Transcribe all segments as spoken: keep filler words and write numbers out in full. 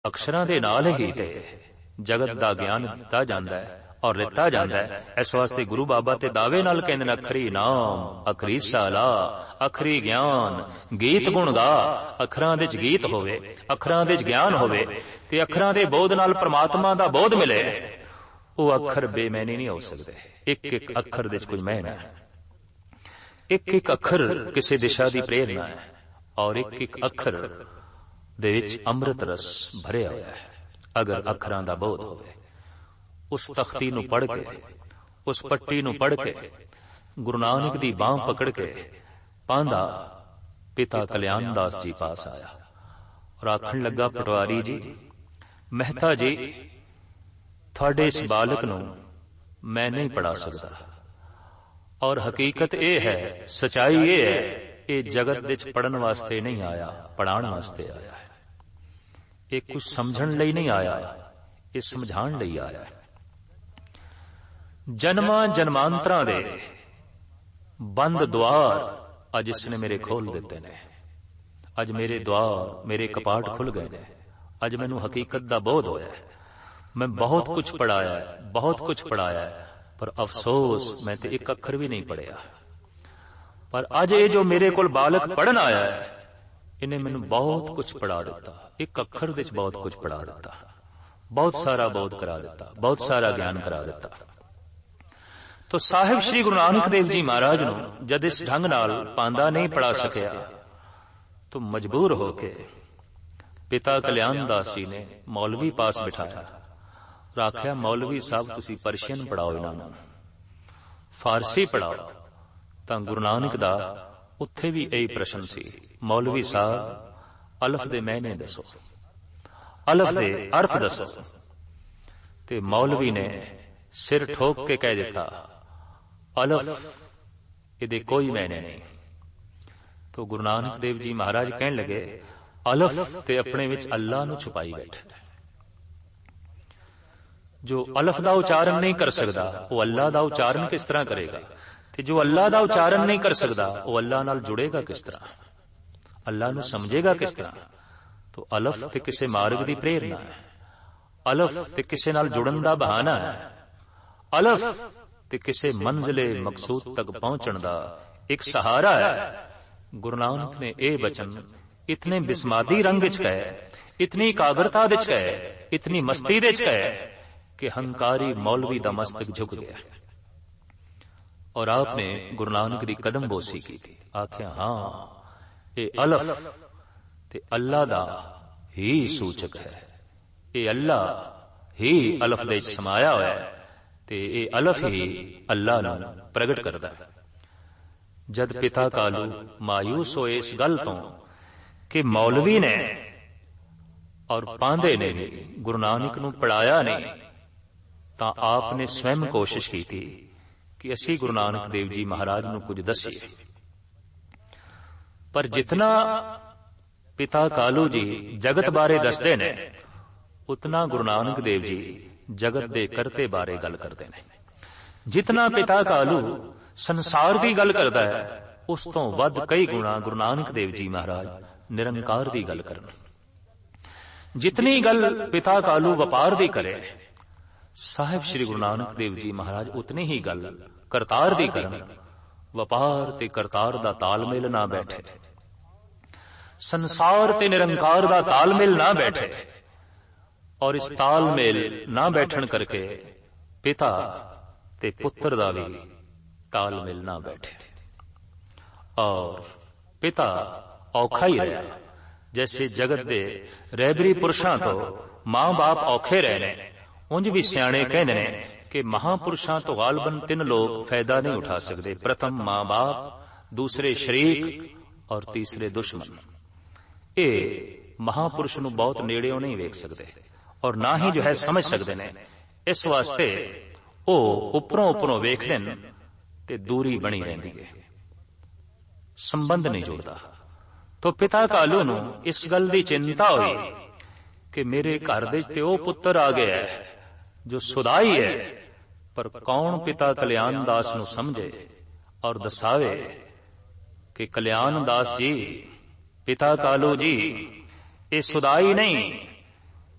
अक्षरां दे नाल ही ते जगत दा ज्ञान दिता जांदा है और लिता जांदा है। इस वास्ते गुरु बाबा ते दावे नाल कहंदे ने अखरी नाम अखरी साला अखरी ज्ञान गीत गुण गा। अखरां दे च गीत होवे, अखरां दे च ज्ञान होवे ते अखरां दे बोध नाल परमात्मा दा बोध मिले। वो अखर बेमैनी नहीं हो सकते। एक एक अखर दे च कुछ मैन है, एक एक अखर किसी दिशा दी प्रेरणा है और एक एक अखर दे विच अमृत रस भरिया होया है। अगर अखरां दा बोध होवे, उस तख्ती नूं पढ़ के, उस पट्टी नूं पढ़ के, गुरु नानक दी बांह पकड़ के पांदा पिता कल्याण दास जी पास आया और आखण लगा, पटवारी जी, मेहता जी, थोड़े इस बालक नूं मैं नहीं पढ़ा सकता और हकीकत यह है, सच्चाई यह है, ये जगत विच पढ़न वास्ते नहीं आया, पढ़ाण वास्ते आया है। ये कुछ समझण लई नहीं आया, ये समझाण लई आया है। जन्मां जन्मांतरां दे बंद द्वार अज इसने मेरे खोल दिते ने। अज मेरे द्वार, मेरे कपाट खुल गए ने। अज मैनू हकीकत दा बोध होया है। मैं बहुत कुछ पढ़ाया है, बहुत कुछ पढ़ाया है, पर अफसोस मैं तो एक अखर भी नहीं पढ़िया। पर अज ये जो मेरे कोल बालक पढ़न आया है, इन्हें मैनू बहुत कुछ पढ़ा दिता। एक अखर दे च बहुत कुछ पढ़ा दिता, बहुत सारा बोध करा दिता, बहुत सारा ज्ञान करा दिता। तो साहिब श्री गुरु नानक देव जी महाराज नूं जद इस ढंग नाल पांदा नहीं पढ़ा सकिया, तो मजबूर होके पिता कल्याण दास जी ने मौलवी पास बिठाया और आख्या, मौलवी साहब तुसी परशियन पढ़ाओ, इन्हां नूं फारसी पढ़ाओ। तां गुरु नानक दा उत्थे भी यही प्रश्न सी, मौलवी साहब अलफ दे मैने दसो, अलफ दे अर्थ दसो। ते मौलवी ने सिर ठोक के कह दिता, अलफ इहदे कोई मैने नहीं। तो गुरु नानक देव जी महाराज कहन लगे, अलफ ते अपने विच अल्लाह नूं छुपाई बैठे। जो अलफ दा उचारण नहीं कर सकदा, वो अल्लाह दा उचारण किस तरह करेगा? ते जो अल्लाह दा उचारण नहीं कर सकदा, वो अल्लाह नाल जुड़ेगा किस तरह? अल्लाह नूं समझेगा किस तरह? तो अलफ ते किसे मार्ग दी प्रेरणा है, अलफ ते किसे नाल जुड़न दा बहाना है, अलफ ते किसे मंजिले मकसूद तक पहुंचण दा एक सहारा है। गुरु नानक ने यह बचन इतने बिस्मादी रंग च कहे, इतनी एकाग्रता दे च कहे, इतनी मस्ती दे च कहे कि हंकारी मौलवी दा मस्तक झुक गया। और आपने गुरु नानक दी कदम बोसी की थी, आख्या, हां ये अलफ ते अल्लाह दा ही सूचक है, ये अल्लाह ही अलफ दे समाया होया है ते ये अलफ ही अल्लाह नूं प्रगट करदा है। जद पिता कालू मायूस होए इस गल तो कि मौलवी ने और पांदे ने भी गुरु नानक नूं पढ़ाया नहीं, तां आपने स्वयं कोशिश की थी कि असी गुरु नानक देव जी महाराज नूं कुछ दसीए। पर जितना पिता कालू जी जगत बारे दसदे ने, उतना गुरु नानक देव जी जगत दे करते बारे गल करते हैं। जितना पिता कालू संसार दी गल करदा है, उस तो वध कई गुणा गुरु नानक देव जी महाराज निरंकार दी गल करन। जितनी गल पिता कालू वपार दी करे, साहिब श्री गुरु नानक देव जी महाराज उतनी ही गल करतार दी करन। वपार ते करतार दा तालमेल ना बैठे, संसार ते निरंकार दा तालमेल ना बैठे, और इस तालमेल ना बैठन करके पिता ते पुत्र दा भी तालमेल ना बैठे। और पिता औखा ही रहा, जैसे जगत दे रहबरी पुरुषां तो मां बाप औखे रहे ने, उंज भी सियाणे कहंदे ने कि महापुरुषां तो गालबन तीन लोग फायदा नहीं उठा सकते। प्रथम मां बाप, दूसरे शरीक और तीसरे दुश्मन। ये महापुरुष नूं बहुत नेड़ेों नहीं वेख सकते और ना ही जो है समझ सकते ने। इस वास्ते ओ उपरों उपरों वेखदे ने ते दूरी बनी रहिंदी है, संबंध नहीं जुड़दा। तो पिता कालू नूं इस गल दी चिंता हुई कि मेरे घर दे ते ओ पुत्र आ गया है जो सुदाई है, पर कौन पिता कल्याण दास नूं समझे और दसावे कि कल्याण दास जी, पिता कालू जी, ये सुदाई नहीं,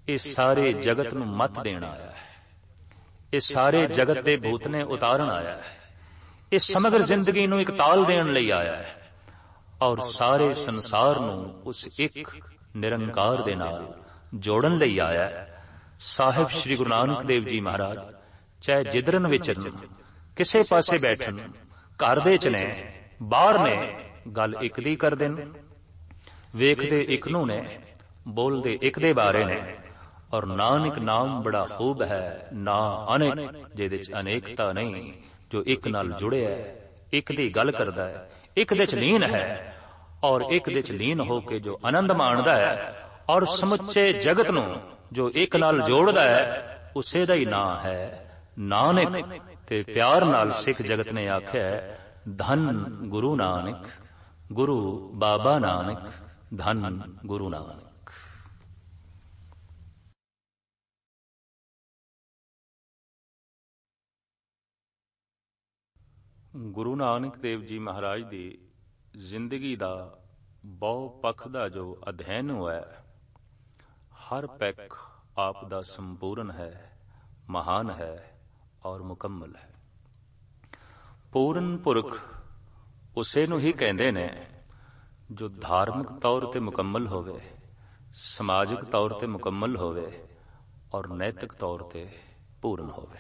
ਇਹ ਸਾਰੇ ਜਗਤ ਨੂੰ ਮੱਤ ਦੇਣ ਆਇਆ ਹੈ। ਇਹ ਸਾਰੇ ਜਗਤ ਦੇ ਭੂਤ ਨੇ ਉਤਾਰਨ ਆਇਆ ਹੈ। ਇਹ ਸਮਗਰ ਜ਼ਿੰਦਗੀ ਨੂੰ ਇੱਕ ਤਾਲ ਦੇਣ ਲਈ ਆਇਆ ਹੈ ਔਰ ਸਾਰੇ ਸੰਸਾਰ ਨੂੰ ਉਸ ਇੱਕ ਨਿਰੰਕਾਰ ਦੇ ਨਾਲ ਜੋੜਨ ਲਈ ਆਇਆ ਹੈ। ਸਾਹਿਬ ਸ੍ਰੀ ਗੁਰੂ ਨਾਨਕ ਦੇਵ ਜੀ ਮਹਾਰਾਜ ਚਾਹੇ ਜਿੱਧਰਨ ਵਿਚਰਨ, ਕਿਸੇ ਪਾਸੇ ਬੈਠਣ, ਘਰ ਦੇ ਚ ਨੇ, ਬਾਹਰ ਨੇ, ਗੱਲ ਇੱਕ ਦੀ ਕਰਦੇ ਨੇ, ਵੇਖਦੇ ਇੱਕ ਨੂੰ ਨੇ, ਬੋਲਦੇ ਇੱਕ ਦੇ ਬਾਰੇ ਨੇ। ਔਰ ਨਾਨਕ ਨਾਮ ਬੜਾ ਖੂਬ ਹੈ, ਨਾ ਅਨੇਕ, ਜਿਹਦੇ ਚ ਅਨੇਕਤਾ ਨਹੀਂ, ਜੋ ਇੱਕ ਨਾਲ ਜੁੜਿਆ ਹੈ, ਇੱਕ ਦੀ ਗੱਲ ਕਰਦਾ ਹੈ, ਇੱਕ ਦੇ ਚ ਲੀਨ ਹੈ ਔਰ ਇੱਕ ਦੇ ਚ ਲੀਨ ਹੋ ਕੇ ਜੋ ਆਨੰਦ ਮਾਣਦਾ ਹੈ ਔਰ ਸਮੁੱਚੇ ਜਗਤ ਨੂੰ ਜੋ ਇੱਕ ਨਾਲ ਜੋੜਦਾ ਹੈ, ਉਸੇ ਦਾ ਹੀ ਨਾਂ ਹੈ ਨਾਨਕ। ਤੇ ਪਿਆਰ ਨਾਲ ਸਿੱਖ ਜਗਤ ਨੇ ਆਖਿਆ, ਧੰਨ ਗੁਰੂ ਨਾਨਕ, ਗੁਰੂ ਬਾਬਾ ਨਾਨਕ, ਧੰਨ ਗੁਰੂ ਨਾਨਕ। ਗੁਰੂ ਨਾਨਕ ਦੇਵ ਜੀ ਮਹਾਰਾਜ ਦੀ ਜ਼ਿੰਦਗੀ ਦਾ ਬਹੁ ਪੱਖ ਦਾ ਜੋ ਅਧਿਐਨ ਹੋਇਆ, ਹਰ ਪੱਖ ਆਪ ਦਾ ਸੰਪੂਰਨ ਹੈ, ਮਹਾਨ ਹੈ ਔਰ ਮੁਕੰਮਲ ਹੈ। ਪੂਰਨ ਪੁਰਖ ਉਸੇ ਨੂੰ ਹੀ ਕਹਿੰਦੇ ਨੇ ਜੋ ਧਾਰਮਿਕ ਤੌਰ ਤੇ ਮੁਕੰਮਲ ਹੋਵੇ, ਸਮਾਜਿਕ ਤੌਰ ਤੇ ਮੁਕੰਮਲ ਹੋਵੇ ਔਰ ਨੈਤਿਕ ਤੌਰ ਤੇ ਪੂਰਨ ਹੋਵੇ।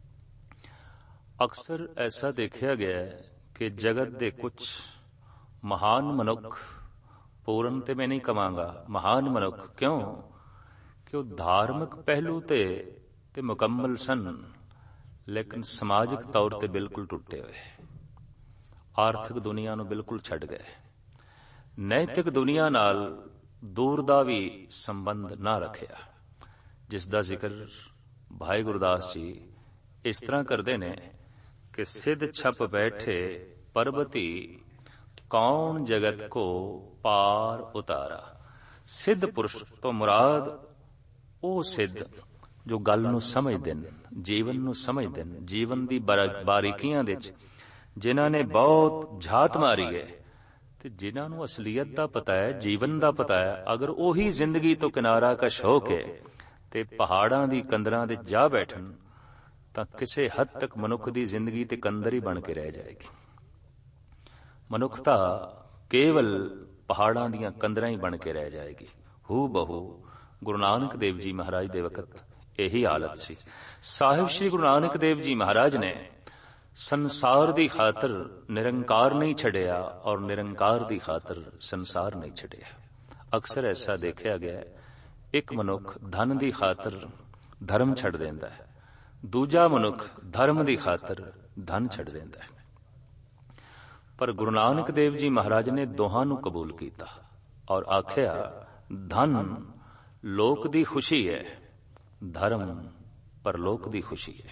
ਅਕਸਰ ਐਸਾ ਦੇਖਿਆ ਗਿਆ ਹੈ ਕਿ ਜਗਤ ਦੇ ਕੁਝ ਮਹਾਨ ਮਨੁੱਖ, ਪੂਰਨ ਤੇ ਮੈਂ ਨਹੀਂ ਕਵਾਂਗਾ, ਮਹਾਨ ਮਨੁੱਖ, ਕਿਉਂ ਕਿ ਉਹ ਧਾਰਮਿਕ ਪਹਿਲੂ ਤੇ ਤੇ ਮੁਕੰਮਲ ਸਨ, ਲੇਕਿਨ ਸਮਾਜਿਕ ਤੌਰ ਤੇ ਬਿਲਕੁਲ ਟੁੱਟੇ ਹੋਏ, ਆਰਥਿਕ ਦੁਨੀਆ ਨੂੰ ਬਿਲਕੁਲ ਛੱਡ ਗਏ, ਨੈਤਿਕ ਦੁਨੀਆ ਨਾਲ ਦੂਰ ਦਾ ਵੀ ਸੰਬੰਧ ਨਾ ਰੱਖਿਆ, ਜਿਸ ਦਾ ਜ਼ਿਕਰ ਭਾਈ ਗੁਰਦਾਸ ਜੀ ਇਸ ਤਰ੍ਹਾਂ ਕਰਦੇ ਨੇ ਕਿ ਸਿੱਧ ਛਪ ਬੈਠੇ ਪਰਬਤੀ, ਕੌਣ ਜਗਤ ਕੋ ਪਾਰ ਉਤਾਰਾ। ਸਿੱਧ ਪੁਰਸ਼ ਤੋਂ ਮੁਰਾਦ ਉਹ ਸਿੱਧ ਜੋ ਗੱਲ ਨੂੰ ਸਮਝਦੇ ਨੇ, ਜੀਵਨ ਨੂੰ ਸਮਝਦੇ ਨੇ, ਜੀਵਨ ਦੀ ਬਾਰੀਕੀਆਂ ਦੇ ਵਿੱਚ ਜਿਨ੍ਹਾਂ ਨੇ ਬਹੁਤ ਝਾਤ ਮਾਰੀ ਹੈ ਤੇ ਜਿਨ੍ਹਾਂ ਨੂੰ ਅਸਲੀਅਤ ਦਾ ਪਤਾ ਹੈ, ਜੀਵਨ ਦਾ ਪਤਾ ਹੈ। ਅਗਰ ਉਹੀ ਜ਼ਿੰਦਗੀ ਤੋਂ ਕਿਨਾਰਾ ਕਸ਼ ਹੋ ਕੇ ਤੇ ਪਹਾੜਾਂ ਦੀ ਕੰਦਰਾਂ ਦੇ ਜਾ ਬੈਠਣ ਤਾਂ ਕਿਸੇ ਹੱਦ ਤੱਕ ਮਨੁੱਖ ਦੀ ਜ਼ਿੰਦਗੀ ਤੇ ਕੰਦਰ ਹੀ ਬਣ ਕੇ ਰਹਿ ਜਾਏਗੀ। ਮਨੁੱਖਤਾ ਕੇਵਲ ਪਹਾੜਾਂ ਦੀਆਂ ਕੰਦਰਾਂ ਹੀ ਬਣ ਕੇ ਰਹਿ ਜਾਏਗੀ। ਹੂ ਬਹੂ ਗੁਰੂ ਨਾਨਕ ਦੇਵ ਜੀ ਮਹਾਰਾਜ ਦੇ ਵਕਤ ਇਹੀ ਹਾਲਤ ਸੀ। ਸਾਹਿਬ ਸ੍ਰੀ ਗੁਰੂ ਨਾਨਕ ਦੇਵ ਜੀ ਮਹਾਰਾਜ ਨੇ ਸੰਸਾਰ ਦੀ ਖਾਤਰ ਨਿਰੰਕਾਰ ਨਹੀਂ ਛੱਡਿਆ ਔਰ ਨਿਰੰਕਾਰ ਦੀ ਖਾਤਰ ਸੰਸਾਰ ਨਹੀਂ ਛੱਡਿਆ। ਅਕਸਰ ਐਸਾ ਦੇਖਿਆ ਗਿਆ, ਇੱਕ ਮਨੁੱਖ ਧਨ ਦੀ ਖਾਤਰ ਧਰਮ ਛੱਡ ਦਿੰਦਾ ਹੈ, ਦੂਜਾ ਮਨੁੱਖ ਧਰਮ ਦੀ ਖਾਤਰ ਧਨ ਛੱਡ ਦਿੰਦਾ ਹੈ। ਪਰ ਗੁਰੂ ਨਾਨਕ ਦੇਵ ਜੀ ਮਹਾਰਾਜ ਨੇ ਦੋਹਾਂ ਨੂੰ ਕਬੂਲ ਕੀਤਾ ਔਰ ਆਖਿਆ, ਧਨ ਲੋਕ ਦੀ ਖੁਸ਼ੀ ਹੈ, ਧਰਮ ਪਰਲੋਕ ਦੀ ਖੁਸ਼ੀ ਹੈ।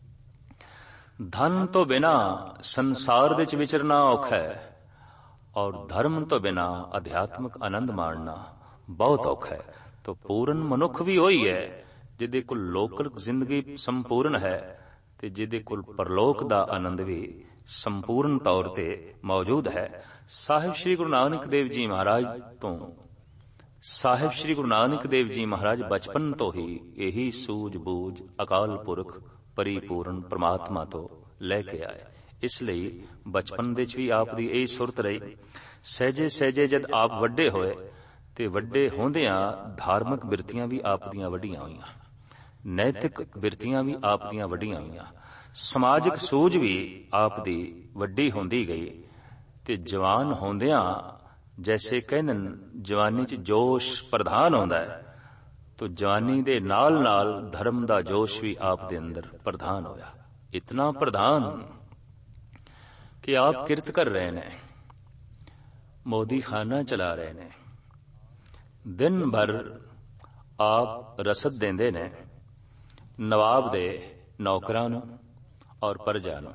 ਧਨ ਤੋਂ ਬਿਨਾ ਸੰਸਾਰ ਦੇ ਵਿੱਚ ਵਿਚਰਨਾ ਔਖਾ ਹੈ ਔਰ ਧਰਮ ਤੋਂ ਬਿਨਾ ਅਧਿਆਤਮਿਕ ਆਨੰਦ ਮਾਣਨਾ ਬਹੁਤ ਔਖਾ ਹੈ। ਤਾਂ ਪੂਰਨ ਮਨੁੱਖ ਵੀ ਉਹੀ ਹੈ ਜਿਹਦੇ ਕੋਲ ਲੋਕਲ ਜ਼ਿੰਦਗੀ ਸੰਪੂਰਨ ਹੈ ਤੇ ਜਿਹਦੇ ਕੋਲ ਪਰਲੋਕ ਦਾ ਆਨੰਦ ਵੀ ਸੰਪੂਰਨ ਤੌਰ ਤੇ ਮੌਜੂਦ ਹੈ। ਸਾਹਿਬ ਸ੍ਰੀ ਗੁਰੂ ਨਾਨਕ ਦੇਵ ਜੀ ਮਹਾਰਾਜ ਤੋਂ ਸਾਹਿਬ ਸ੍ਰੀ ਗੁਰੂ ਨਾਨਕ ਦੇਵ ਜੀ ਮਹਾਰਾਜ ਬਚਪਨ ਤੋਂ ਹੀ ਇਹੀ ਸੂਝ ਬੂਝ ਅਕਾਲ ਪੁਰਖ ਪਰਿਪੂਰਨ ਪ੍ਰਮਾਤਮਾ ਤੋਂ ਲੈ ਕੇ ਆਏ। ਇਸ ਲਈ ਬਚਪਨ ਵਿੱਚ ਵੀ ਆਪ ਦੀ ਇਹ ਸੁਰਤ ਰਹੀ। ਸਹਿਜੇ ਸਹਿਜੇ ਜਦ ਆਪ ਵੱਡੇ ਹੋਏ ਤੇ ਵੱਡੇ ਹੁੰਦਿਆਂ ਧਾਰਮਿਕ ਬਿਰਤੀਆਂ ਵੀ ਆਪ ਦੀਆਂ ਵੱਡੀਆਂ ਹੋਈਆਂ, ਨੈਤਿਕ ਬਿਰਤੀਆਂ ਵੀ ਆਪ ਦੀਆਂ ਵੱਡੀਆਂ ਹੋਈਆਂ, ਸਮਾਜਿਕ ਸੂਝ ਵੀ ਆਪ ਦੀ ਵੱਡੀ ਹੁੰਦੀ ਗਈ। ਤੇ ਜਵਾਨ ਹੁੰਦਿਆਂ ਜੈਸੇ ਕਹਿੰਦੇ ਜਵਾਨੀ 'ਚ ਜੋਸ਼ ਪ੍ਰਧਾਨ ਹੁੰਦਾ ਹੈ, ਤਾਂ ਜਵਾਨੀ ਦੇ ਨਾਲ ਨਾਲ ਧਰਮ ਦਾ ਜੋਸ਼ ਵੀ ਆਪ ਦੇ ਅੰਦਰ ਪ੍ਰਧਾਨ ਹੋਇਆ। ਇਤਨਾ ਪ੍ਰਧਾਨ ਕਿ ਆਪ ਕਿਰਤ ਕਰ ਰਹੇ ਨੇ, ਮੋਦੀ ਖਾਨਾ ਚਲਾ ਰਹੇ ਨੇ, ਦਿਨ ਭਰ ਆਪ ਰਸਦ ਦਿੰਦੇ ਨੇ ਨਵਾਬ ਦੇ ਨੌਕਰਾਂ ਨੂੰ ਔਰ ਪ੍ਰਜਾ ਨੂੰ।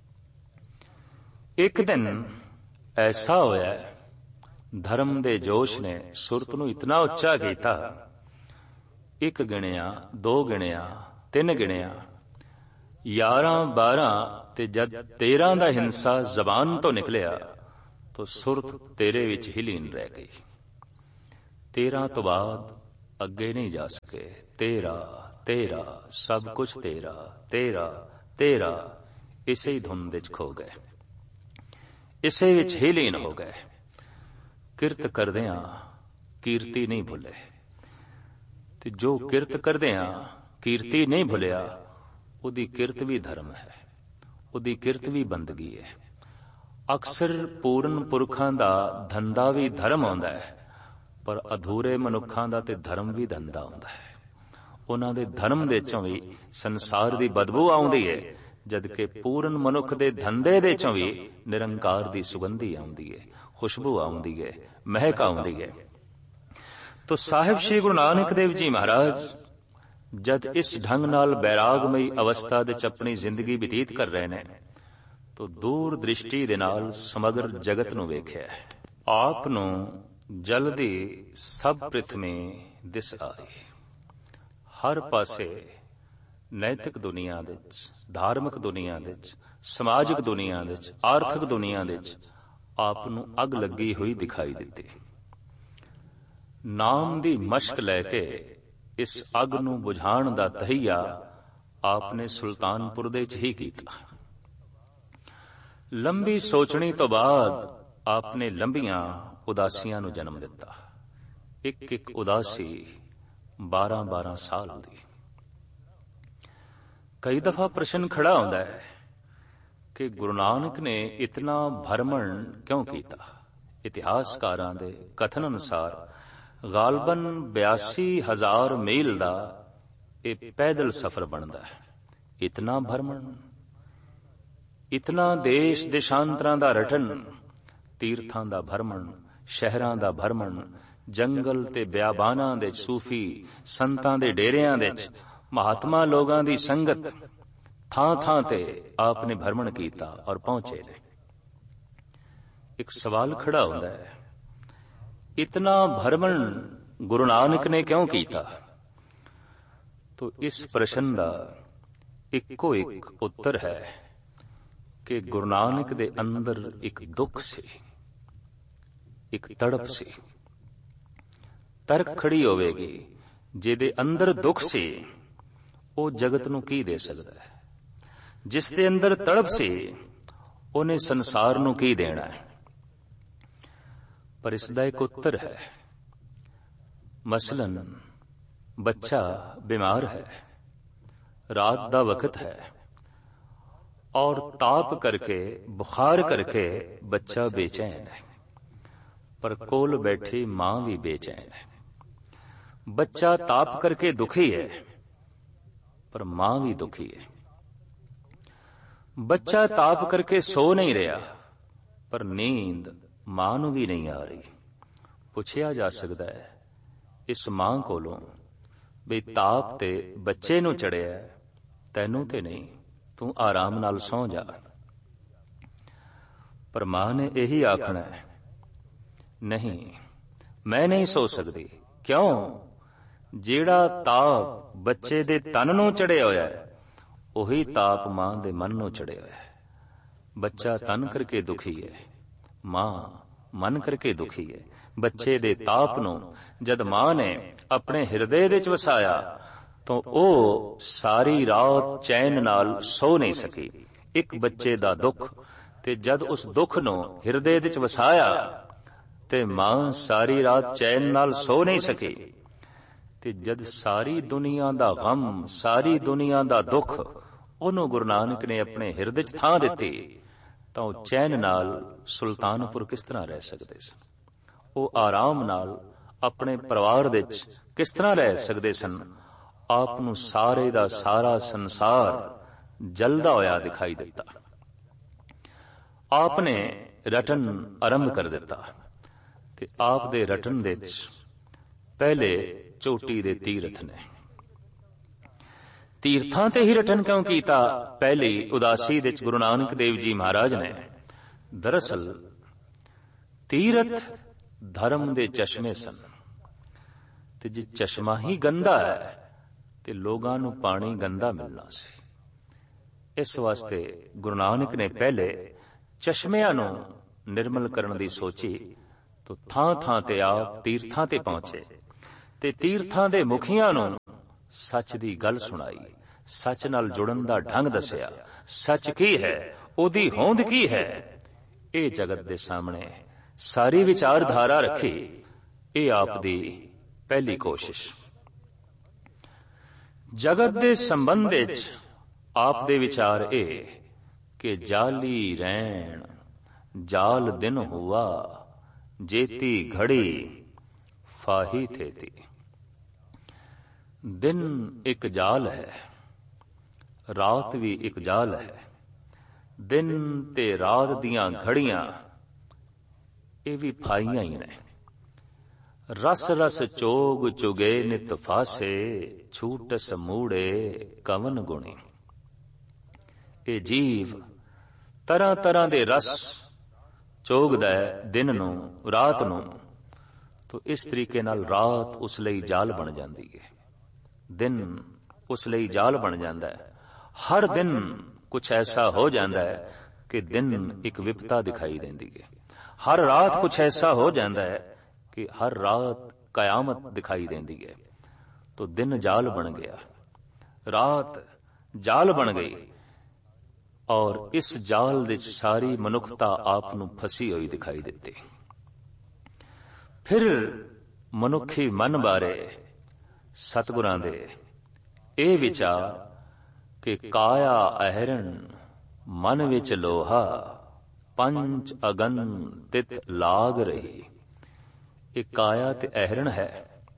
ਇੱਕ ਦਿਨ ਐਸਾ ਹੋਇਆ, ਧਰਮ ਦੇ ਜੋਸ਼ ਨੇ ਸੁਰਤ ਨੂੰ ਇਤਨਾ ਉੱਚਾ ਕੀਤਾ, ਇੱਕ ਗਿਣਿਆ, ਦੋ ਗਿਣਿਆ, ਤਿੰਨ ਗਿਣਿਆ, ਯਾਰਾਂ ਬਾਰਾਂ ਤੇ ਜਦ ਤੇਰਾਂ ਦਾ ਹਿੰਸਾ ਜ਼ਬਾਨ ਤੋਂ ਨਿਕਲਿਆ ਤਾਂ ਸੁਰਤ ਤੇਰੇ ਵਿੱਚ ਹੀ ਲੀਨ ਰਹਿ ਗਈ। ਤੇਰਾਂ ਤੋਂ ਬਾਅਦ ਅੱਗੇ ਨਹੀਂ ਜਾ ਸਕੇ। ਤੇਰਾ ਤੇਰਾ ਸਭ ਕੁਛ ਤੇਰਾ, ਤੇਰਾ ਤੇਰਾ, ਇਸੇ ਹੀ ਧੁਨ ਵਿੱਚ ਖੋ ਗਏ, ਇਸੇ ਵਿੱਚ ਹੀ ਲੀਨ ਹੋ ਗਏ। ਕਿਰਤ ਕਰਦਿਆਂ ਕੀਰਤੀ ਨਹੀਂ ਭੁੱਲੇ, ਤੇ ਜੋ ਕਿਰਤ ਕਰਦਿਆਂ ਕੀਰਤੀ ਨਹੀਂ ਭੁੱਲਿਆ, ਉਹਦੀ ਕਿਰਤ ਵੀ ਧਰਮ ਹੈ, ਉਹਦੀ ਕਿਰਤ ਵੀ ਬੰਦਗੀ ਹੈ। ਅਕਸਰ ਪੂਰਨ ਪੁਰਖਾਂ ਦਾ ਧੰਦਾ ਵੀ ਧਰਮ ਆਉਂਦਾ ਹੈ, ਪਰ ਅਧੂਰੇ ਮਨੁੱਖਾਂ ਦਾ ਤੇ ਧਰਮ ਵੀ ਧੰਦਾ ਆਉਂਦਾ ਹੈ। ਉਹਨਾਂ ਦੇ ਧਰਮ ਦੇ ਚੋਂ ਵੀ ਸੰਸਾਰ ਦੀ ਬਦਬੂ ਆਉਂਦੀ ਹੈ, ਜਦਕਿ ਪੂਰਨ ਮਨੁੱਖ ਦੇ ਧੰਦੇ ਦੇ ਚੋਂ ਵੀ ਨਿਰੰਕਾਰ ਦੀ ਸੁਗੰਧੀ ਆਉਂਦੀ ਹੈ, ਖੁਸ਼ਬੂ ਆਉਂਦੀ ਹੈ, ਮਹਿਕ ਆਉਂਦੀ ਹੈ। ਤੋ ਸਾਹਿਬ ਸ਼੍ਰੀ ਗੁਰੂ ਨਾਨਕ ਦੇਵ ਜੀ ਮਹਾਰਾਜ ਜਦ ਇਸ ਢੰਗ ਨਾਲ ਬੈਰਾਗਮਈ ਅਵਸਥਾ ਵਿੱਚ ਆਪਣੀ ਜ਼ਿੰਦਗੀ ਬਤੀਤ ਕਰ ਰਹੇ ਨੇ, ਤੋ ਦੂਰ ਦ੍ਰਿਸ਼ਟੀ ਦੇ ਨਾਲ ਸਮਗਰ ਜਗਤ ਨੂੰ ਵੇਖਿਆ। ਆਪ ਨੂੰ ਜਲਦੀ ਸਭ ਪ੍ਰਿਥਮੀ ਦਿਸ ਆਈ। ਹਰ ਪਾਸੇ ਨੈਤਿਕ ਦੁਨੀਆ ਵਿੱਚ, ਧਾਰਮਿਕ ਦੁਨੀਆ ਵਿੱਚ, ਸਮਾਜਿਕ ਦੁਨੀਆ ਵਿੱਚ, ਆਰਥਿਕ ਦੁਨੀਆ ਵਿੱਚ ਆਪ ਨੂੰ ਅੱਗ ਲੱਗੀ ਹੋਈ ਦਿਖਾਈ ਦਿੱਤੀ। ਨਾਮ ਦੀ ਮਸ਼ਕ ਲੈ ਕੇ ਇਸ ਅੱਗ ਨੂੰ ਬੁਝਾਉਣ ਦਾ ਤਹਈਆ ਆਪ ਨੇ ਸੁਲਤਾਨਪੁਰ ਦੇ ਚ ਹੀ ਕੀਤਾ। ਲੰਬੀ ਸੋਚਣੀ ਤੋਂ ਬਾਅਦ ਆਪ ਨੇ ਲੰਬੀਆਂ ਉਦਾਸੀਆਂ ਨੂੰ ਜਨਮ ਦਿੱਤਾ। ਇੱਕ ਇੱਕ ਉਦਾਸੀ ਬਾਰਾਂ ਬਾਰਾਂ ਸਾਲ ਦੀ। ਕਈ ਦਫਾ ਪ੍ਰਸ਼ਨ ਖੜਾ ਹੁੰਦਾ ਹੈ ਕਿ ਗੁਰੂ ਨਾਨਕ ਨੇ ਇਤਨਾ ਭਰਮਣ ਕਿਉਂ ਕੀਤਾ। ਇਤਿਹਾਸਕਾਰਾਂ ਦੇ ਕਥਨ ਅਨੁਸਾਰ ਗਾਲਬਨ ਬਿਆਸੀ ਹਜ਼ਾਰ ਮੀਲ ਦਾ ਇਹ ਪੈਦਲ ਸਫ਼ਰ ਬਣਦਾ ਹੈ। ਇਤਨਾ ਭਰਮਣ, ਇਤਨਾ ਦੇਸ਼ ਦੇਸ਼ਾਂਤਰਾਂ ਦਾ ਰਟਨ, ਤੀਰਥਾਂ ਦਾ ਭਰਮਣ, ਸ਼ਹਿਰਾਂ ਦਾ ਭਰਮਣ, ਜੰਗਲ ਤੇ ਬਿਆਬਾਨਾਂ ਦੇ ਸੂਫੀ ਸੰਤਾਂ ਦੇ ਡੇਰਿਆਂ ਵਿੱਚ ਮਹਾਤਮਾ ਲੋਕਾਂ ਦੀ ਸੰਗਤ, ਥਾਂ ਥਾਂ ਤੇ ਆਪ ਨੇ ਭਰਮਣ ਕੀਤਾ ਔਰ ਪਹੁੰਚੇ ਨੇ। ਇੱਕ ਸਵਾਲ ਖੜਾ ਹੁੰਦਾ ਹੈ, ਇਤਨਾ ਭਰਮਣ ਗੁਰੂ ਨਾਨਕ ਨੇ ਕਿਉਂ ਕੀਤਾ? ਤੋ ਇਸ ਪ੍ਰਸ਼ਨ ਦਾ ਇੱਕੋ ਇੱਕ ਉੱਤਰ ਹੈ ਕਿ ਗੁਰੂ ਨਾਨਕ ਦੇ ਅੰਦਰ ਇੱਕ ਦੁੱਖ ਸੀ, ਇੱਕ ਤੜਪ ਸੀ। ਤਰਕ ਖੜੀ ਹੋਵੇਗੀ, ਜਿਹਦੇ ਅੰਦਰ ਦੁੱਖ ਸੀ ਉਹ ਜਗਤ ਨੂੰ ਕੀ ਦੇ ਸਕਦਾ ਹੈ? ਜਿਸ ਦੇ ਅੰਦਰ ਤੜਪ ਸੀ ਉਹਨੇ ਸੰਸਾਰ ਨੂੰ ਕੀ ਦੇਣਾ ਹੈ? ਪਰ ਇਸ ਦਾ ਇੱਕ ਉੱਤਰ ਹੈ। ਮਸਲਨ ਬੱਚਾ ਬਿਮਾਰ ਹੈ, ਰਾਤ ਦਾ ਵਕਤ ਹੈ ਔਰ ਤਾਪ ਕਰਕੇ, ਬੁਖਾਰ ਕਰਕੇ ਬੱਚਾ ਬੇਚੈਨ ਹੈ, ਪਰ ਕੋਲ ਬੈਠੀ ਮਾਂ ਵੀ ਬੇਚੈਨ ਹੈ। ਬੱਚਾ ਤਾਪ ਕਰਕੇ ਦੁਖੀ ਹੈ, ਪਰ ਮਾਂ ਵੀ ਦੁਖੀ ਹੈ। ਬੱਚਾ ਤਾਪ ਕਰਕੇ ਸੋ ਨਹੀਂ ਰਿਹਾ, ਪਰ ਨੀਂਦ ਮਾਂ ਨੂੰ ਵੀ ਨਹੀਂ ਆ ਰਹੀ। ਪੁੱਛਿਆ ਜਾ ਸਕਦਾ ਹੈ ਇਸ ਮਾਂ ਕੋਲੋਂ ਵੀ ਤਾਪ ਤੇ ਬੱਚੇ ਨੂੰ ਚੜਿਆ, ਤੈਨੂੰ ਤੇ ਨਹੀਂ, ਤੂੰ ਆਰਾਮ ਨਾਲ ਸੌਂ ਜਾ। ਪਰ ਮਾਂ ਨੇ ਇਹੀ ਆਖਣਾ ਹੈ, ਨਹੀਂ, ਮੈਂ ਨਹੀਂ ਸੋ ਸਕਦੀ। ਕਿਉਂ? ਜਿਹੜਾ ਤਾਪ ਬੱਚੇ ਦੇ ਤਨ ਨੂੰ ਚੜਿਆ ਹੋਇਆ ਹੈ, ਉਹੀ ਤਾਪ ਮਾਂ ਦੇ ਮਨ ਨੂੰ ਚੜਿਆ ਹੋਇਆ ਹੈ। ਬੱਚਾ ਤਨ ਕਰਕੇ ਦੁਖੀ ਹੈ, ਮਾਂ ਮਨ ਕਰਕੇ ਦੁਖੀ ਹੈ। ਬੱਚੇ ਦੇ ਤਾਪ ਨੂੰ ਜਦ ਮਾਂ ਨੇ ਆਪਣੇ ਹਿਰਦੇ ਵਿੱਚ ਵਸਾਇਆ ਤਾਂ ਉਹ ਸਾਰੀ ਰਾਤ ਚੈਨ ਨਾਲ ਸੋ ਨਹੀਂ ਸਕੀ। ਇੱਕ ਬੱਚੇ ਦਾ ਦੁੱਖ, ਤੇ ਜਦ ਉਸ ਦੁੱਖ ਨੂੰ ਹਿਰਦੇ ਵਿੱਚ ਵਸਾਇਆ ਤੇ ਮਾਂ ਸਾਰੀ ਰਾਤ ਚੈਨ ਨਾਲ ਸੋ ਨਹੀਂ ਸਕੀ। ਤੇ ਜਦ ਸਾਰੀ ਦੁਨੀਆ ਦਾ ਗਮ, ਸਾਰੀ ਦੁਨੀਆ ਦਾ ਦੁੱਖ ਉਹਨੂੰ ਗੁਰੂ ਨਾਨਕ ਨੇ ਆਪਣੇ ਹਿਰਦੇ 'ਚ ਥਾਂ ਦਿੱਤੀ, ਤਾਂ ਉਹ ਚੈਨ ਨਾਲ ਸੁਲਤਾਨਪੁਰ ਕਿਸ ਤਰ੍ਹਾਂ ਰਹਿ ਸਕਦੇ ਸਨ? ਉਹ ਆਰਾਮ ਨਾਲ ਆਪਣੇ ਪਰਿਵਾਰ ਵਿੱਚ ਕਿਸ ਤਰ੍ਹਾਂ ਰਹਿ ਸਕਦੇ ਸਨ? ਆਪ ਨੂੰ ਸਾਰੇ ਦਾ ਸਾਰਾ ਸੰਸਾਰ ਜਲਦਾ ਹੋਇਆ ਦਿਖਾਈ ਦਿੱਤਾ। ਆਪ ਨੇ ਰਟਨ ਆਰੰਭ ਕਰ ਦਿੱਤਾ, ਤੇ ਆਪ ਦੇ ਰਟਨ ਵਿੱਚ ਪਹਿਲੇ ਚੋਟੀ ਦੇ ਤੀਰਥ ਨੇ। ਤੀਰਥਾਂ ਤੇ ਹੀ ਰਟਨ ਕਿਉਂ ਕੀਤਾ? ਪਹਿਲੀ ਉਦਾਸੀ ਵਿੱਚ ਗੁਰੂ ਨਾਨਕ ਦੇਵ ਜੀ ਮਹਾਰਾਜ ਨੇ ਦਰਅਸਲ ਤੀਰਥ ਧਰਮ ਦੇ ਚਸ਼ਮੇ ਸਨ, ਤੇ ਜੇ ਚਸ਼ਮਾ ਹੀ ਗੰਦਾ ਹੈ ਤੇ ਲੋਕਾਂ ਨੂੰ ਪਾਣੀ ਗੰਦਾ ਮਿਲਣਾ ਸੀ। ਇਸ ਵਾਸਤੇ ਗੁਰੂ ਨਾਨਕ ਨੇ ਪਹਿਲੇ ਚਸ਼ਮਿਆਂ ਨੂੰ ਨਿਰਮਲ ਕਰਨ ਦੀ ਸੋਚੀ, ਤਾਂ ਥਾਂ ਥਾਂ ਤੇ ਆਪ ਤੀਰਥਾਂ ਤੇ ਪਹੁੰਚੇ। ਤੇ ਤੀਰਥਾਂ ਦੇ ਮੁਖੀਆਂ ਨੂੰ ਸੱਚ ਦੀ ਗੱਲ ਸੁਣਾਈ, ਸੱਚ ਨਾਲ ਜੁੜਨ ਦਾ ਢੰਗ ਦੱਸਿਆ। ਸੱਚ ਕੀ ਹੈ, ਉਹਦੀ ਹੋਂਦ ਕੀ ਹੈ, ਇਹ ਜਗਤ ਦੇ ਸਾਹਮਣੇ ਸਾਰੀ ਵਿਚਾਰਧਾਰਾ ਰੱਖੀ। ਇਹ ਆਪ ਦੀ ਪਹਿਲੀ ਕੋਸ਼ਿਸ਼। ਜਗਤ ਦੇ ਸੰਬੰਧ ਵਿੱਚ ਆਪ ਦੇ ਵਿਚਾਰ ਇਹ ਕਿ ਜਾਲੀ ਰਹਿਣ ਜਾਲ ਦਿਨ ਹੁਆ, ਜੇਤੀ ਘੜੀ ਫਾਹੀ ਥੇਤੀ। ਦਿਨ ਇੱਕ ਜਾਲ ਹੈ, ਰਾਤ ਵੀ ਇੱਕ ਜਾਲ ਹੈ। ਦਿਨ ਤੇ ਰਾਤ ਦੀਆਂ ਘੜੀਆਂ ਇਹ ਵੀ ਫਾਈਆਂ ਹੀ ਨੇ। ਰਸ ਰਸ ਚੋਗ ਚੁਗੇ ਨਿਤ ਫਾਸੇ, ਛੂਟਸ ਮੂੜੇ ਕਵਨ ਗੁਣੀ। ਇਹ ਜੀਵ ਤਰ੍ਹਾਂ ਤਰ੍ਹਾਂ ਦੇ ਰਸ ਚੋਗਦਾ ਹੈ ਦਿਨ ਨੂੰ, ਰਾਤ ਨੂੰ। ਤੋ ਇਸ ਤਰੀਕੇ ਨਾਲ ਰਾਤ ਉਸ ਲਈ ਜਾਲ ਬਣ ਜਾਂਦੀ ਹੈ, ਦਿਨ ਉਸ ਲਈ ਜਾਲ ਬਣ ਜਾਂਦਾ ਹੈ। ਹਰ ਦਿਨ ਕੁਛ ਐਸਾ ਹੋ ਜਾਂਦਾ ਹੈ ਕਿ ਦਿਨ ਇੱਕ ਵਿਪਤਾ ਦਿਖਾਈ ਦਿੰਦੀ ਹੈ। ਹਰ ਰਾਤ ਕੁਛ ਐਸਾ ਹੋ ਜਾਂਦਾ ਹੈ ਕਿ ਹਰ ਰਾਤ ਕयामत ਦਿਖਾਈ ਦਿੰਦੀ ਹੈ। ਤੋ ਦਿਨ ਜਾਲ ਬਣ ਗਿਆ, ਰਾਤ ਜਾਲ ਬਣ ਗਈ, ਔਰ ਇਸ ਜਾਲ ਵਿੱਚ ਸਾਰੀ ਮਨੁੱਖਤਾ ਆਪ ਨੂੰ ਫਸੀ ਹੋਈ ਦਿਖਾਈ ਦਿੱਤੀ। ਫਿਰ ਮਨੁੱਖੀ ਮਨ ਬਾਰੇ ਸਤਿਗੁਰਾਂ ਦੇ ਇਹ ਵਿਚਾਰ ਕਿ ਕਾਇਆ ਅਹਰਣ ਮਨ ਵਿੱਚ ਲੋਹਾ, ਪੰਜ ਅਗਨ ਤਿਤ ਲਾਗ ਰਹੀ। ਇਹ ਕਾਇਆ ਤੇ ਅਹਰਣ ਹੈ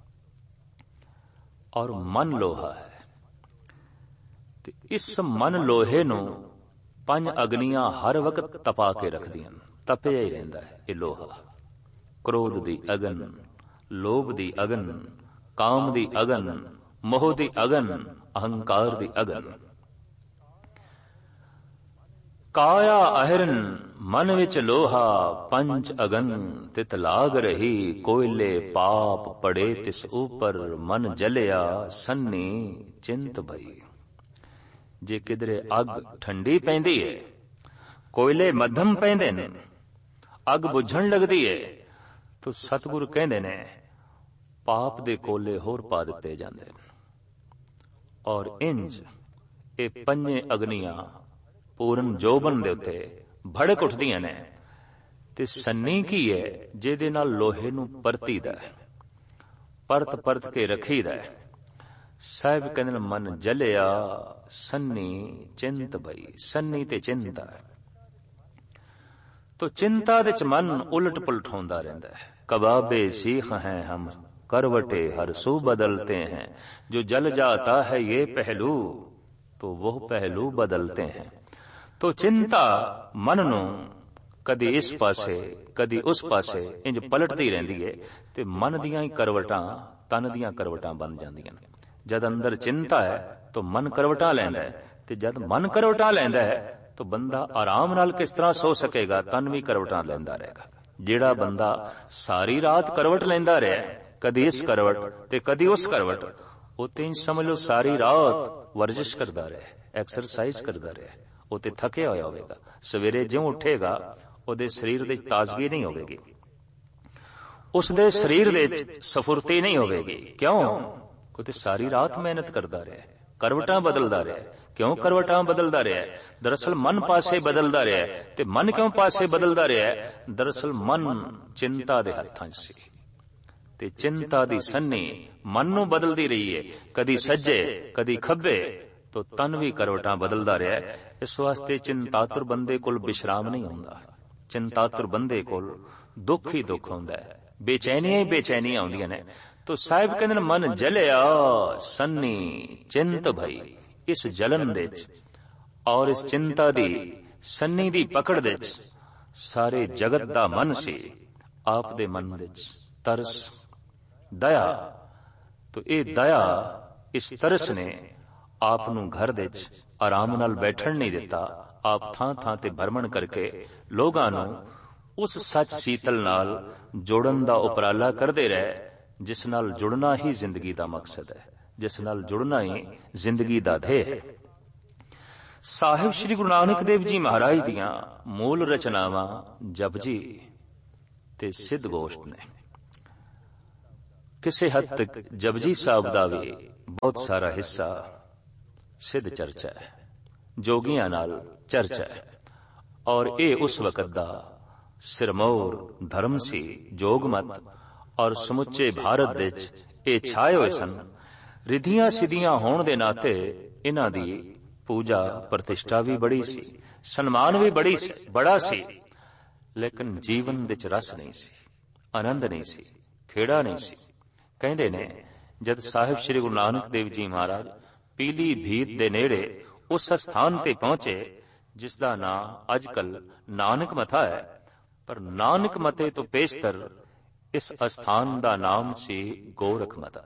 ਔਰ ਮਨ ਲੋਹਾ ਹੈ। ਤੇ ਇਸ ਮਨ ਲੋਹੇ ਨੂੰ ਪੰਜ ਅਗਨੀਆਂ ਹਰ ਵਕਤ ਤਪਾ ਕੇ ਰੱਖਦੀਆਂ, ਤਪਿਆ ਹੀ ਰਹਿੰਦਾ ਹੈ ਇਹ ਲੋਹਾ। ਕ੍ਰੋਧ ਦੀ ਅਗਨ, ਲੋਭ ਦੀ ਅਗਨ, ਕਾਮ ਦੀ ਅਗਨ, ਮੋਹ ਦੀ ਅਗਨ, ਅਹੰਕਾਰ ਦੀ ਅਗਨ। ਕਾਇਆ ਅਹਰਨ ਮਨ ਵਿੱਚ ਲੋਹਾ, ਪੰਜ ਅਗਨ ਤਿਤ ਲਾਗ ਰਹੀ। ਕੋਇਲੇ ਪਾਪ ਪੜੇ ਤਿਸ ਉਪਰ, ਮਨ ਜਲਿਆ ਸੰਨੀ ਚਿੰਤ ਭਈ। ਜੇ ਕਿਧਰੇ ਅੱਗ ਠੰਡੀ ਪੈਂਦੀ ਹੈ, ਕੋਇਲੇ ਮੱਧਮ ਪੈਂਦੇ ਨੇ, ਅੱਗ ਬੁਝਣ ਲੱਗਦੀ ਹੈ, ਤਾਂ ਸਤਿਗੁਰ ਕਹਿੰਦੇ ਨੇ ਪਾਪ ਦੇ ਕੋਲੇ ਹੋਰ ਪਾ ਦਿੱਤੇ ਜਾਂਦੇ ਨੇ। ਔਰ ਇੰਜ ਇਹ ਪੰਜੇ ਅਗਨੀਆਂ ਪੂਰਨ ਜੋਬਨ ਦੇ ਉੱਤੇ ਭੜਕ ਉੱਠਦੀਆਂ ਨੇ। ਤੇ ਸੰਨੀ ਕੀ ਹੈ, ਜਿਹਦੇ ਨਾਲ ਲੋਹੇ ਨੂੰ ਪਰਤੀਦਾ ਹੈ, ਪਰਤ ਪਰਤ ਕੇ ਰੱਖੀਦਾ ਹੈ। ਸਾਹਿਬ ਕਹਿੰਦੇ ਮਨ ਜਲਿਆ ਸੰਨੀ ਚਿੰਤ ਭਈ। ਸੰਨੀ ਤੇ ਚਿੰਤਾ ਹੈ। ਤੋ ਚਿੰਤਾ ਦੇ ਚ ਮਨ ਉਲਟ ਪੁਲਟ ਹੁੰਦਾ ਰਹਿੰਦਾ ਹੈ। ਕਬਾਬੇ ਸੀਖ ਹੈ ਹਮ करवटे हर सू बदलते हैं, जो जल जाता है ये पहलू तो वो पहलू बदलते हैं। तो चिंता मन नू कदी इस पासे कदी उस पासे इंज पलटती रहंदी है ते मन दियां ही करवटां तन दियां करवटां बन जांदियां ने। जद अंदर चिंता है तो मन करवटां लैंदा है, ते जद मन करवटां लैंदा है तो बंदा आराम नाल किस तरह सो सकेगा, तन भी करवटां लैंदा रहेगा। जेड़ा बंदा सारी रात करवट लैंदा रहा, कदी इस करवट ते कदी उस करवट, वो ते समझ लो सारी रात वर्जिश करदा रहा, एक्सरसाइज करदा रहा, वो ते थकिया होया होवेगा। सवेरे ज्यों उठेगा ਉਹਦੇ ਸਰੀਰ ਦੇ ਤਾਜ਼ਗੀ ਨਹੀਂ ਹੋਵੇਗੀ, ਉਸਦੇ ਸਰੀਰ ਦੇ ਸਫੁਰਤੀ ਨਹੀਂ ਹੋਵੇਗੀ। ਕਿਉਂ? ਕਿਉਂਕਿ ਸਾਰੀ ਰਾਤ ਮਿਹਨਤ ਕਰਦਾ ਰਿਹਾ, ਕਰਵਟਾਂ ਬਦਲਦਾ ਰਿਹਾ। ਕਿਉਂ ਕਰਵਟਾਂ ਬਦਲਦਾ ਰਿਹਾ? ਦਰਅਸਲ ਮਨ ਪਾਸੇ ਬਦਲਦਾ ਰਿਹਾ। ਤੇ ਮਨ ਕਿਉਂ ਪਾਸੇ ਬਦਲਦਾ ਰਿਹਾ? ਦਰਅਸਲ ਮਨ ਚਿੰਤਾ ਦੇ ਹੱਥਾਂ 'ਚ ਸੀ, ਤੇ ਚਿੰਤਾ ਦੀ ਸੰਨੀ ਮਨ ਨੂੰ ਬਦਲਦੀ ਰਹੀ ਹੈ, ਕਦੀ ਸੱਜੇ ਕਦੀ ਖੱਬੇ, तो तन भी करवटां बदलदा रहा है। इस वास्ते चिंतातुर बंदे कोल विश्राम नहीं हुंदा। चिंतातुर बंदे कोल दुख ही दुख हुंदा है, बेचैनियां ही बेचैनियां हुंदियां ने। तो साहिब कहंदे ने मन जलिया सन्नी चिंत भई। इस जलन दे और इस चिंता दी सन्नी दी पकड़ दे सारे जगत दा मन सी, आप दे मन दे तरस दया। तो ये दया इस तरस ने आप नूं घर दे आराम नाल बैठण नहीं दिता। आप थां थां ते भरमण करके लोगां नूं उस सच सीतल नाल जोड़न दा उपराला करदे रहे, जिस नाल जुड़ना ही जिंदगी दा मकसद है, जिस नाल जुड़ना ही जिंदगी दा ध्येय है। साहिब श्री गुरु नानक देव जी महाराज दियां मूल रचनावां जपजी ते सिद्ध गोष्ट ने। ਕਿਸੇ ਹੱਦ ਤੱਕ ਜਪਜੀ ਸਾਹਿਬ ਦਾ ਵੀ ਬਹੁਤ ਸਾਰਾ ਹਿੱਸਾ ਸਿੱਧ ਚਰਚਾ ਹੈ, ਜੋਗੀਆਂ ਨਾਲ ਚਰਚਾ ਹੈ। ਔਰ ਇਹ ਉਸ ਵਕਤ ਦਾ ਸਿਰਮੌਰ ਧਰਮ ਸੀ, ਜੋਗਮਤ। ਔਰ ਸਮੁੱਚੇ ਭਾਰਤ ਵਿੱਚ ਇਹ ਛਾਏ ਹੋਏ ਸਨ। ਰਿਧੀਆਂ ਸਿੱਧੀਆਂ ਹੋਣ ਦੇ ਨਾਤੇ ਇਹਨਾਂ ਦੀ ਪੂਜਾ ਪ੍ਰਤਿਸ਼ਠਾ ਵੀ ਬੜੀ ਸੀ, ਸਨਮਾਨ ਵੀ ਬੜੀ ਸੀ ਬੜਾ ਸੀ, ਲੇਕਿਨ ਜੀਵਨ ਵਿੱਚ ਰਸ ਨਹੀਂ ਸੀ, ਆਨੰਦ ਨਹੀਂ ਸੀ, ਖੇੜਾ ਨਹੀਂ ਸੀ। ਕਹਿੰਦੇ ਨੇ ਜਦ ਸਾਹਿਬ ਸ੍ਰੀ ਗੁਰੂ ਨਾਨਕ ਦੇਵ ਜੀ ਮਹਾਰਾਜ ਪੀਲੀ ਭੀਤ ਦੇ ਨੇੜੇ ਉਸ ਸਥਾਨ ਤੇ ਪਹੁੰਚੇ ਜਿਸ ਦਾ ਨਾਂ ਅੱਜ ਕੱਲ ਨਾਨਕ ਮਤਾ ਹੈ, ਪਰ ਨਾਨਕ ਮਤੇ ਤੋਂ ਪੇਸ਼ਤਰ ਇਸ ਅਸਥਾਨ ਦਾ ਨਾਮ ਸੀ ਗੋਰਖ ਮਤਾ।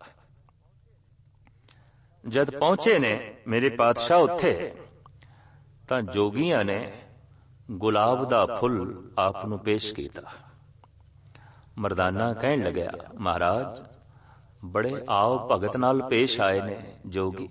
ਜਦ ਪਹੁੰਚੇ ਨੇ ਮੇਰੇ ਪਾਤਸ਼ਾਹ ਉੱਥੇ, ਤਾਂ ਜੋਗੀਆਂ ਨੇ ਗੁਲਾਬ ਦਾ ਫੁੱਲ ਆਪ ਨੂੰ ਪੇਸ਼ ਕੀਤਾ। ਮਰਦਾਨਾ ਕਹਿਣ ਲੱਗਿਆ, ਮਹਾਰਾਜ ਬੜੇ ਆਓ ਭਗਤ ਨਾਲ ਪੇਸ਼ ਆਏ ਨੇ ਜੋਗੀ,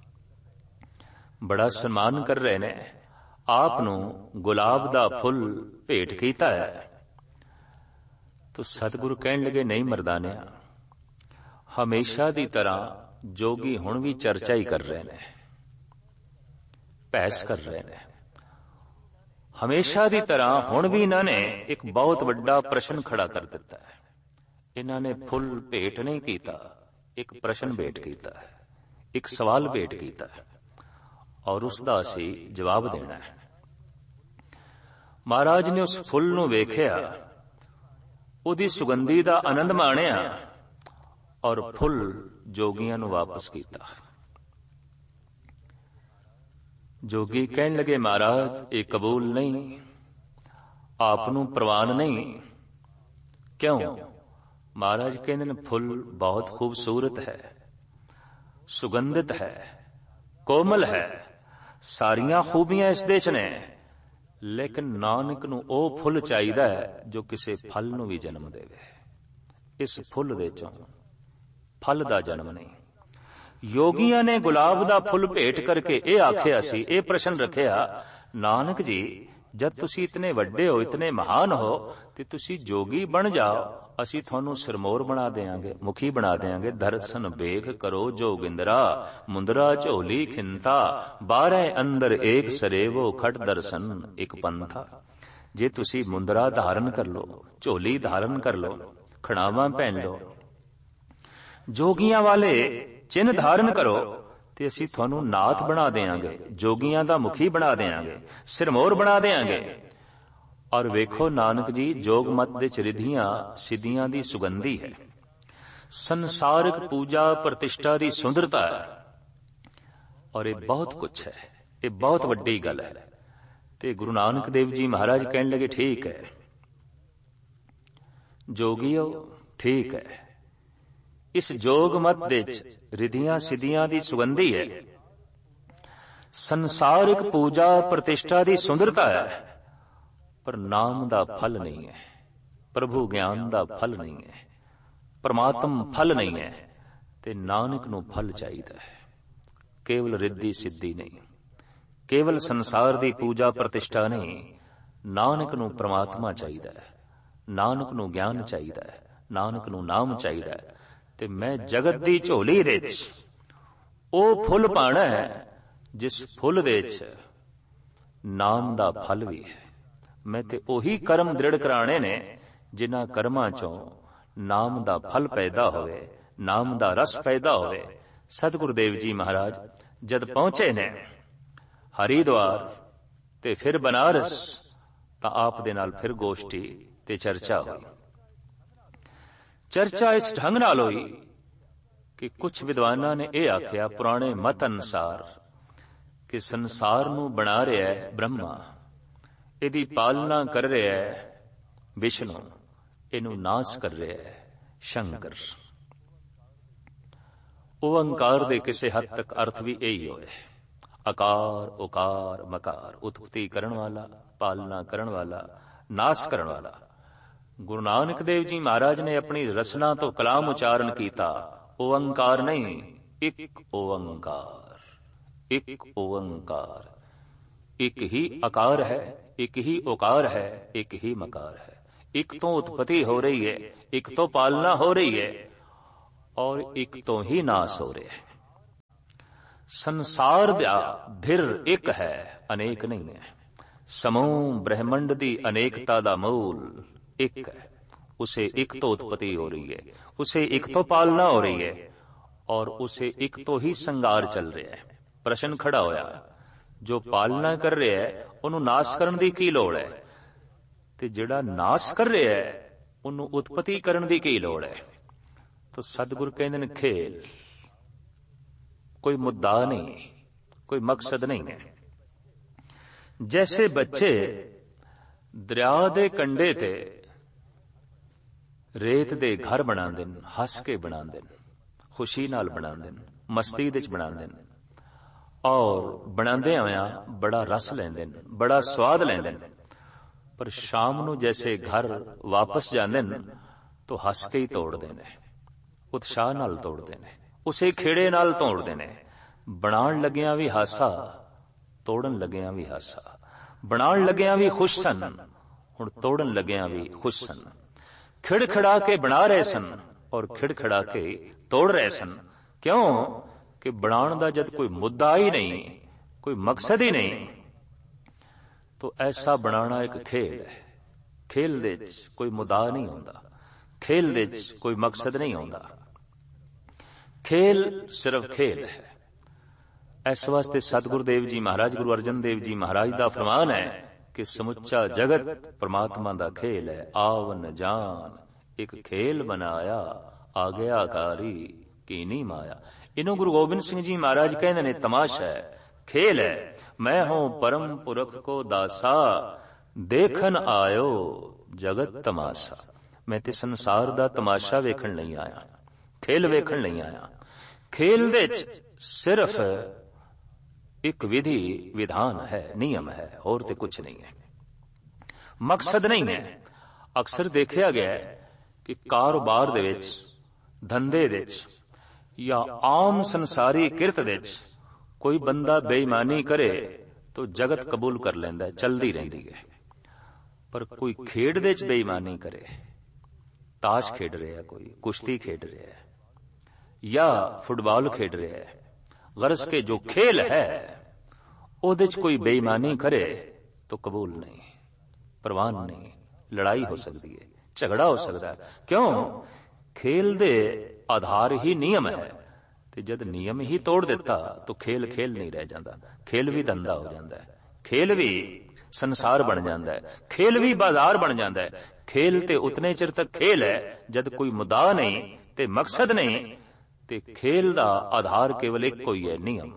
ਬੜਾ ਸਨਮਾਨ ਕਰ ਰਹੇ ਨੇ, ਆਪ ਨੂੰ ਗੁਲਾਬ ਦਾ ਫੁੱਲ ਭੇਟ ਕੀਤਾ ਹੈ। ਤੋ ਸਤਿਗੁਰੂ ਕਹਿਣ ਲੱਗੇ, ਨਹੀਂ ਮਰਦਾਨਿਆ, ਹਮੇਸ਼ਾ ਦੀ ਤਰ੍ਹਾਂ ਜੋਗੀ ਹੁਣ ਵੀ ਚਰਚਾ ਹੀ ਕਰ ਰਹੇ ਨੇ, ਬਹਿਸ ਕਰ ਰਹੇ ਨੇ। ਹਮੇਸ਼ਾ ਦੀ ਤਰ੍ਹਾਂ ਹੁਣ ਵੀ ਇਹਨਾਂ ਨੇ ਇੱਕ ਬਹੁਤ ਵੱਡਾ ਪ੍ਰਸ਼ਨ ਖੜਾ ਕਰ ਦਿੱਤਾ ਹੈ। ਇਹਨਾਂ ਨੇ ਫੁੱਲ ਭੇਟ ਨਹੀਂ ਕੀਤਾ, ਇੱਕ ਪ੍ਰਸ਼ਨ ਭੇਟ ਕੀਤਾ ਹੈ, ਇੱਕ ਸਵਾਲ ਭੇਟ ਕੀਤਾ ਹੈ, ਔਰ ਉਸ ਦਾ ਅਸੀਂ ਜਵਾਬ ਦੇਣਾ ਹੈ। ਮਹਾਰਾਜ ਨੇ ਉਸ ਫੁੱਲ ਨੂੰ ਵੇਖਿਆ, ਉਹਦੀ ਸੁਗੰਧੀ ਦਾ ਆਨੰਦ ਮਾਣਿਆ, ਔਰ ਫੁੱਲ ਜੋਗੀਆਂ ਨੂੰ ਵਾਪਸ ਕੀਤਾ। ਜੋਗੀ ਕਹਿਣ ਲੱਗੇ, ਮਹਾਰਾਜ ਇਹ ਕਬੂਲ ਨਹੀਂ, ਆਪ ਨੂੰ ਪ੍ਰਵਾਨ ਨਹੀਂ। ਕਿਉਂ? ਮਹਾਰਾਜ ਕਹਿੰਦੇ ਨੇ ਫੁੱਲ ਬਹੁਤ ਖੂਬਸੂਰਤ ਹੈ, ਸੁਗੰਧਿਤ ਹੈ, ਕੋਮਲ ਹੈ, ਸਾਰੀਆਂ ਖੂਬੀਆਂ ਇਸ ਦੇ ਚ ਨੇ, ਲੇਕਿਨ ਨਾਨਕ ਨੂੰ ਉਹ ਫੁੱਲ ਚਾਹੀਦਾ ਹੈ ਜੋ ਕਿਸੇ ਫਲ ਨੂੰ ਵੀ ਜਨਮ ਦੇਵੇ। ਇਸ ਫੁੱਲ ਦੇ ਚੋਂ ਫਲ ਦਾ ਜਨਮ ਨਹੀਂ। ਯੋਗੀਆਂ ਨੇ ਗੁਲਾਬ ਦਾ ਫੁੱਲ ਭੇਟ ਕਰਕੇ ਇਹ ਆਖਿਆ ਸੀ, ਇਹ ਪ੍ਰਸ਼ਨ ਰੱਖਿਆ, ਨਾਨਕ ਜੀ ਜਦ ਤੁਸੀਂ ਇਤਨੇ ਵੱਡੇ ਹੋ, ਇਤਨੇ ਮਹਾਨ ਹੋ, ਤੇ ਤੁਸੀਂ ਜੋਗੀ ਬਣ ਜਾਓ, ਅਸੀਂ ਤੁਹਾਨੂੰ ਸਿਰਮੌਰ ਬਣਾ ਦੇਾਂਗੇ, ਮੁਖੀ ਬਣਾ ਦੇਾਂਗੇ। ਦਰਸ਼ਨ ਵੇਖ ਕਰੋ ਜੋਗਿੰਦਰਾ, ਮੁੰਦਰਾ ਝੋਲੀ ਖਿੰਤਾ, ਬਾਰ੍ਹਾਂ ਅੰਦਰ ਏਕ ਸਰੇਵੋ, ਖਟ ਦਰਸ਼ਨ ਇੱਕ ਪੰਥਾ। ਜੇ ਤੁਸੀਂ ਮੁੰਦਰਾ ਧਾਰਨ ਕਰ ਲੋ, ਝੋਲੀ ਧਾਰਨ ਕਰ ਲੋ, ਖੜਾਵਾਂ ਪਹਿਨ ਲੋ, ਜੋਗੀਆਂ ਵਾਲੇ ਚਿੰਨ੍ਹ ਧਾਰਨ ਕਰੋ, ਤੇ ਅਸੀਂ ਤੁਹਾਨੂੰ ਨਾਥ ਬਣਾ ਦੇਾਂਗੇ, ਜੋਗੀਆਂ ਦਾ ਮੁਖੀ ਬਣਾ ਦੇਾਂਗੇ, ਸਿਰਮੌਰ ਬਣਾ ਦੇਾਂਗੇ। ਔਰ ਵੇਖੋ ਨਾਨਕ ਜੀ, ਜੋਗ ਮਤ ਦੇ ਰਿਧੀਆਂ ਸਿੱਧੀਆਂ ਦੀ ਸੁਗੰਧੀ ਹੈ, ਸੰਸਾਰਿਕ ਪੂਜਾ ਪ੍ਰਤਿਸ਼ਠਾ ਦੀ ਸੁੰਦਰਤਾ ਹੈ, ਔਰ ਇਹ ਬਹੁਤ ਕੁਛ ਹੈ, ਇਹ ਬਹੁਤ ਵੱਡੀ ਗੱਲ ਹੈ। ਤੇ ਗੁਰੂ ਨਾਨਕ ਦੇਵ ਜੀ ਮਹਾਰਾਜ ਕਹਿਣ ਲੱਗੇ, ਠੀਕ ਹੈ ਜੋਗੀਓ, ਠੀਕ ਹੈ, ਇਸ ਜੋਗ ਮਤ ਦੇ ਰਿਧੀਆਂ ਸਿੱਧੀਆਂ ਦੀ ਸੁਗੰਧੀ ਹੈ, ਸੰਸਾਰਿਕ ਪੂਜਾ ਪ੍ਰਤਿਸ਼ਠਾ ਦੀ ਸੁੰਦਰਤਾ ਹੈ, ਪਰ ਨਾਮ ਦਾ ਫਲ ਨਹੀਂ ਹੈ, ਪ੍ਰਭੂ ਗਿਆਨ ਦਾ ਫਲ ਨਹੀਂ ਹੈ, ਪਰਮਾਤਮ ਫਲ ਨਹੀਂ ਹੈ। ਤੇ ਨਾਨਕ ਨੂੰ ਫਲ ਚਾਹੀਦਾ ਹੈ, ਕੇਵਲ ਰਿੱਧੀ ਸਿੱਧੀ ਨਹੀਂ, ਕੇਵਲ ਸੰਸਾਰ ਦੀ ਪੂਜਾ ਪ੍ਰਤਿਸ਼ਠਾ ਨਹੀਂ। ਨਾਨਕ ਨੂੰ ਪਰਮਾਤਮਾ ਚਾਹੀਦਾ ਹੈ, ਨਾਨਕ ਨੂੰ ਗਿਆਨ ਚਾਹੀਦਾ ਹੈ, ਨਾਨਕ ਨੂੰ ਨਾਮ ਚਾਹੀਦਾ ਹੈ। ਤੇ ਮੈਂ ਜਗਤ ਦੀ ਝੋਲੀ ਦੇ ਵਿੱਚ ਉਹ ਫੁੱਲ ਪਾਣਾ ਹੈ ਜਿਸ ਫੁੱਲ ਦੇ ਵਿੱਚ ਨਾਮ ਦਾ ਫਲ ਵੀ ਹੈ। ਮੈਂ ਤੇ ਉਹੀ ਕਰਮ ਦ੍ਰਿੜ ਕਰਾਣੇ ਨੇ ਜਿਨ੍ਹਾਂ ਕਰਮਾਂ ਚੋਂ ਨਾਮ ਦਾ ਫਲ ਪੈਦਾ ਹੋਵੇ, ਨਾਮ ਦਾ ਰਸ ਪੈਦਾ ਹੋਵੇ। ਸਤਿਗੁਰੂ ਦੇਵ ਜੀ ਮਹਾਰਾਜ ਜਦ ਪਹੁੰਚੇ ਨੇ ਹਰਿਦੁਆਰ ਤੇ ਫਿਰ ਬਨਾਰਸ, ਤਾਂ ਆਪ ਦੇ ਨਾਲ ਫਿਰ ਗੋਸ਼ਟੀ ਤੇ ਚਰਚਾ ਹੋਈ। ਚਰਚਾ ਇਸ ਢੰਗ ਨਾਲ ਹੋਈ ਕਿ ਕੁਝ ਵਿਦਵਾਨਾਂ ਨੇ ਇਹ ਆਖਿਆ, ਪੁਰਾਣੇ ਮਤ ਅਨੁਸਾਰ, ਕਿ ਸੰਸਾਰ ਨੂੰ ਬਣਾ ਰਿਹਾ ਹੈ ਬ੍ਰਹਮਾ, ਇਹਦੀ ਪਾਲਣਾ ਕਰ ਰਿਹਾ ਹੈ ਵਿਸ਼ਨੂੰ, ਇਹਨੂੰ ਨਾਸ ਕਰ ਰਿਹਾ ਹੈ ਸ਼ੰਕਰ। ਓੰਕਾਰ ਦੇ ਕਿਸੇ ਹੱਦ ਤੱਕ ਅਰਥ ਵੀ ਇਹੀ ਹੋਏ, ਆਕਾਰ ਉਕਾਰ ਮਕਾਰ, ਉਤਪਤੀ ਕਰਨ ਵਾਲਾ, ਪਾਲਣਾ ਕਰਨ ਵਾਲਾ, ਨਾਸ ਕਰਨ ਵਾਲਾ। ਗੁਰੂ ਨਾਨਕ ਦੇਵ ਜੀ ਮਹਾਰਾਜ ਨੇ ਆਪਣੀ ਰਸਨਾ ਤੋਂ ਕਲਾਮ ਉਚਾਰਨ ਕੀਤਾ, ਓੰਕਾਰ ਨਹੀਂ, ਇੱਕ ਓੰਕਾਰ, ਇੱਕ ਓੰਕਾਰ, ਇੱਕ ਹੀ ਆਕਾਰ ਹੈ, ਇੱਕ ਹੀ ਓਕਾਰ ਹੈ, ਇੱਕ ਹੀ ਮਕਾਰ ਹੈ। ਇੱਕ ਤੋਂ ਉਤਪਤੀ ਹੋ ਰਹੀ ਹੈ, ਇੱਕ ਤੋਂ ਪਾਲਣਾ ਹੋ ਰਹੀ ਹੈ, ਔਰ ਇੱਕ ਤੋਂ ਹੀ ਨਾਸ ਹੋ ਰਿਹਾ ਹੈ। ਸੰਸਾਰ ਦਾ ਧਿਰ ਇੱਕ ਹੈ, ਅਨੇਕ ਨਹੀਂ ਹੈ। ਸਮੂਹ ਬ੍ਰਹਿਮੰਡ ਦੀ ਅਨੇਕਤਾ ਦਾ ਮੂਲ ਇੱਕ ਹੈ। ਉਸੇ ਇੱਕ ਤੋਂ ਉਤਪਤੀ ਹੋ ਰਹੀ ਹੈ, ਉਸੇ ਇੱਕ ਤੋਂ ਪਾਲਣਾ ਹੋ ਰਹੀ ਹੈ, ਔਰ ਉਸੇ ਇੱਕ ਤੋਂ ਹੀ ਸੰਘਾਰ ਚੱਲ ਰਿਹਾ ਹੈ। ਪ੍ਰਸ਼ਨ ਖੜਾ ਹੋਇਆ, ਜੋ ਪਾਲਣਾ ਕਰ ਰਿਹਾ ਹੈ ਉਹਨੂੰ ਨਾਸ ਕਰਨ ਦੀ ਕੀ ਲੋੜ ਹੈ, ਤੇ ਜਿਹੜਾ ਨਾਸ ਕਰ ਰਿਹਾ ਹੈ ਉਹਨੂੰ ਉਤਪਤੀ ਕਰਨ ਦੀ ਕੀ ਲੋੜ ਹੈ। ਤਾਂ ਸਤਿਗੁਰ ਕਹਿੰਦੇ ਨੇ ਖੇਲ, ਕੋਈ ਮੁੱਦਾ ਨਹੀਂ, ਕੋਈ ਮਕਸਦ ਨਹੀਂ ਹੈ। ਜੈਸੇ ਬੱਚੇ ਦਰਿਆ ਦੇ ਕੰਢੇ ਤੇ ਰੇਤ ਦੇ ਘਰ ਬਣਾਉਂਦੇ ਨੇ, ਹੱਸ ਕੇ ਬਣਾਉਂਦੇ ਨੇ, ਖੁਸ਼ੀ ਨਾਲ ਬਣਾਉਂਦੇ ਨੇ, ਮਸਤੀ ਦੇ ਚ ਬਣਾਉਂਦੇ ਨੇ, ਔਰ ਬਣਾਉਂਦੇ ਹੋਇਆਂ ਬੜਾ ਰਸ ਲੈਂਦੇ ਨੇ, ਬੜਾ ਸਵਾਦ ਲੈਂਦੇ ਨੇ। ਪਰ ਸ਼ਾਮ ਨੂੰ ਜੈਸੇ ਘਰ ਵਾਪਸ ਜਾਂਦੇ ਨੇ ਤਾਂ ਹੱਸ ਕੇ ਹੀ ਤੋੜਦੇ ਨੇ, ਉਤਸ਼ਾਹ ਨਾਲ ਤੋੜਦੇ ਨੇ, ਉਸੇ ਖੇੜੇ ਨਾਲ ਤੋੜਦੇ ਨੇ। ਬਣਾਉਣ ਲੱਗਿਆਂ ਵੀ ਹਾਸਾ, ਤੋੜਨ ਲੱਗਿਆਂ ਵੀ ਹਾਸਾ। ਬਣਾਉਣ ਲੱਗਿਆਂ ਵੀ ਖੁਸ਼ ਸਨ, ਹੁਣ ਤੋੜਨ ਲੱਗਿਆਂ ਵੀ ਖੁਸ਼ ਸਨ। ਖਿੜਖਿੜਾ ਕੇ ਬਣਾ ਰਹੇ ਸਨ ਔਰ ਖਿੜਖਿੜਾ ਕੇ ਤੋੜ ਰਹੇ ਸਨ। ਕਿਉਂ ਕਿ ਬਣਾਉਣ ਦਾ ਜਦ ਕੋਈ ਮੁੱਦਾ ਹੀ ਨਹੀਂ, ਕੋਈ ਮਕਸਦ ਹੀ ਨਹੀਂ, ਤਾਂ ਐਸਾ ਬਣਾਉਣਾ ਇੱਕ ਖੇਲ ਹੈ। ਖੇਲ ਦੇ ਵਿੱਚ ਕੋਈ ਮੁੱਦਾ ਨਹੀਂ ਹੁੰਦਾ, ਖੇਲ ਦੇ ਵਿੱਚ ਕੋਈ ਮਕਸਦ ਨਹੀਂ ਹੁੰਦਾ। ਖੇਲ ਸਿਰਫ ਖੇਲ ਹੈ। ਇਸ ਵਾਸਤੇ ਸਤਿਗੁਰੂ ਦੇਵ ਜੀ ਮਹਾਰਾਜ, ਗੁਰੂ ਅਰਜਨ ਦੇਵ ਜੀ ਮਹਾਰਾਜ ਦਾ ਫਰਮਾਨ ਹੈ ਕਿ ਸਮੁੱਚਾ ਜਗਤ ਪਰਮਾਤਮਾ ਦਾ ਖੇਲ ਹੈ। ਆਵਨ ਜਾਨ ਇੱਕ ਖੇਲ ਬਣਾਇਆ, ਆਗਿਆਕਾਰੀ ਕੀਨੀ ਮਾਇਆ। ਇਹਨੂੰ ਗੁਰੂ ਗੋਬਿੰਦ ਸਿੰਘ ਜੀ ਮਹਾਰਾਜ ਕਹਿੰਦੇ ਨੇ ਤਮਾਸ਼ਾ ਹੈ, ਖੇਲ ਹੈ। ਮੈਂ ਹੂੰ ਪਰਮ ਪੁਰਖ ਕੋ ਦਾਸਾ, ਦੇਖਣ ਆਇਓ ਜਗਤ ਤਮਾਸ਼ਾ। ਮੈਂ ਤੇ ਸੰਸਾਰ ਦਾ ਤਮਾਸ਼ਾ ਵੇਖਣ ਨਹੀਂ ਆਇਆ, ਖੇਲ ਵੇਖਣ ਨਹੀਂ ਆਇਆ। ਖੇਲ ਦੇ ਵਿੱਚ ਸਿਰਫ ਇੱਕ ਵਿਧੀ ਵਿਧਾਨ ਹੈ, ਨਿਯਮ ਹੈ, ਹੋਰ ਤੇ ਕੁਛ ਨਹੀਂ ਹੈ, ਮਕਸਦ ਨਹੀਂ ਹੈ। ਅਕਸਰ ਦੇਖਿਆ ਗਿਆ ਕਿ ਕਾਰੋਬਾਰ ਦੇ ਵਿੱਚ, ਧੰਦੇ ਦੇ ਵਿੱਚ ਜਾਂ ਆਮ ਸੰਸਾਰੀ ਕਿਰਤ ਦੇ ਵਿੱਚ ਕੋਈ ਬੰਦਾ ਬੇਈਮਾਨੀ ਕਰੇ ਤਾਂ ਜਗਤ ਕਬੂਲ ਕਰ ਲੈਂਦਾ ਹੈ, ਚਲਦੀ ਰਹਿੰਦੀ ਹੈ। ਪਰ ਕੋਈ ਖੇਡ ਦੇ ਵਿੱਚ ਬੇਈਮਾਨੀ ਕਰੇ, ਤਾਸ਼ ਖੇਡ ਰਿਹਾ, ਕੋਈ ਕੁਸ਼ਤੀ ਖੇਡ ਰਿਹਾ ਹੈ ਜਾਂ ਫੁੱਟਬਾਲ ਖੇਡ ਰਿਹਾ ਹੈ, ਗਰਜ਼ ਕੇ ਜੋ ਖੇਲ ਹੈ ਉਹਦੇ ਚ ਕੋਈ ਬੇਈਮਾਨੀ ਕਰੇ ਤਾਂ ਕਬੂਲ ਨਹੀਂ, ਪ੍ਰਵਾਨ ਨਹੀਂ। ਲੜਾਈ ਹੋ ਸਕਦੀ ਹੈ, ਝਗੜਾ ਹੋ ਸਕਦਾ ਹੈ। ਕਿਉਂ? ਖੇਲ ਦੇ ਆਧਾਰ ਹੀ ਨਿਯਮ ਹੈ, ਤੇ ਜਦ ਨਿਯਮ ਹੀ ਤੋੜ ਦਿੱਤਾ ਤਾਂ ਖੇਲ ਖੇਲ ਨਹੀਂ ਰਹਿ ਜਾਂਦਾ। ਖੇਲ ਵੀ ਧੰਦਾ ਹੋ ਜਾਂਦਾ ਹੈ, ਖੇਲ ਵੀ ਸੰਸਾਰ ਬਣ ਜਾਂਦਾ ਹੈ, ਖੇਲ ਵੀ ਬਾਜ਼ਾਰ ਬਣ ਜਾਂਦਾ ਹੈ। ਖੇਲ ਤੇ ਉਤਨੇ ਚਿਰ ਤੱਕ ਖੇਲ ਹੈ ਜਦ ਕੋਈ ਮੁੱਦਾ ਨਹੀਂ ਤੇ ਮਕਸਦ ਨਹੀਂ, ਤੇ ਖੇਲ ਦਾ ਆਧਾਰ ਕੇਵਲ ਇੱਕੋ ਹੀ ਹੈ, ਨਿਯਮ।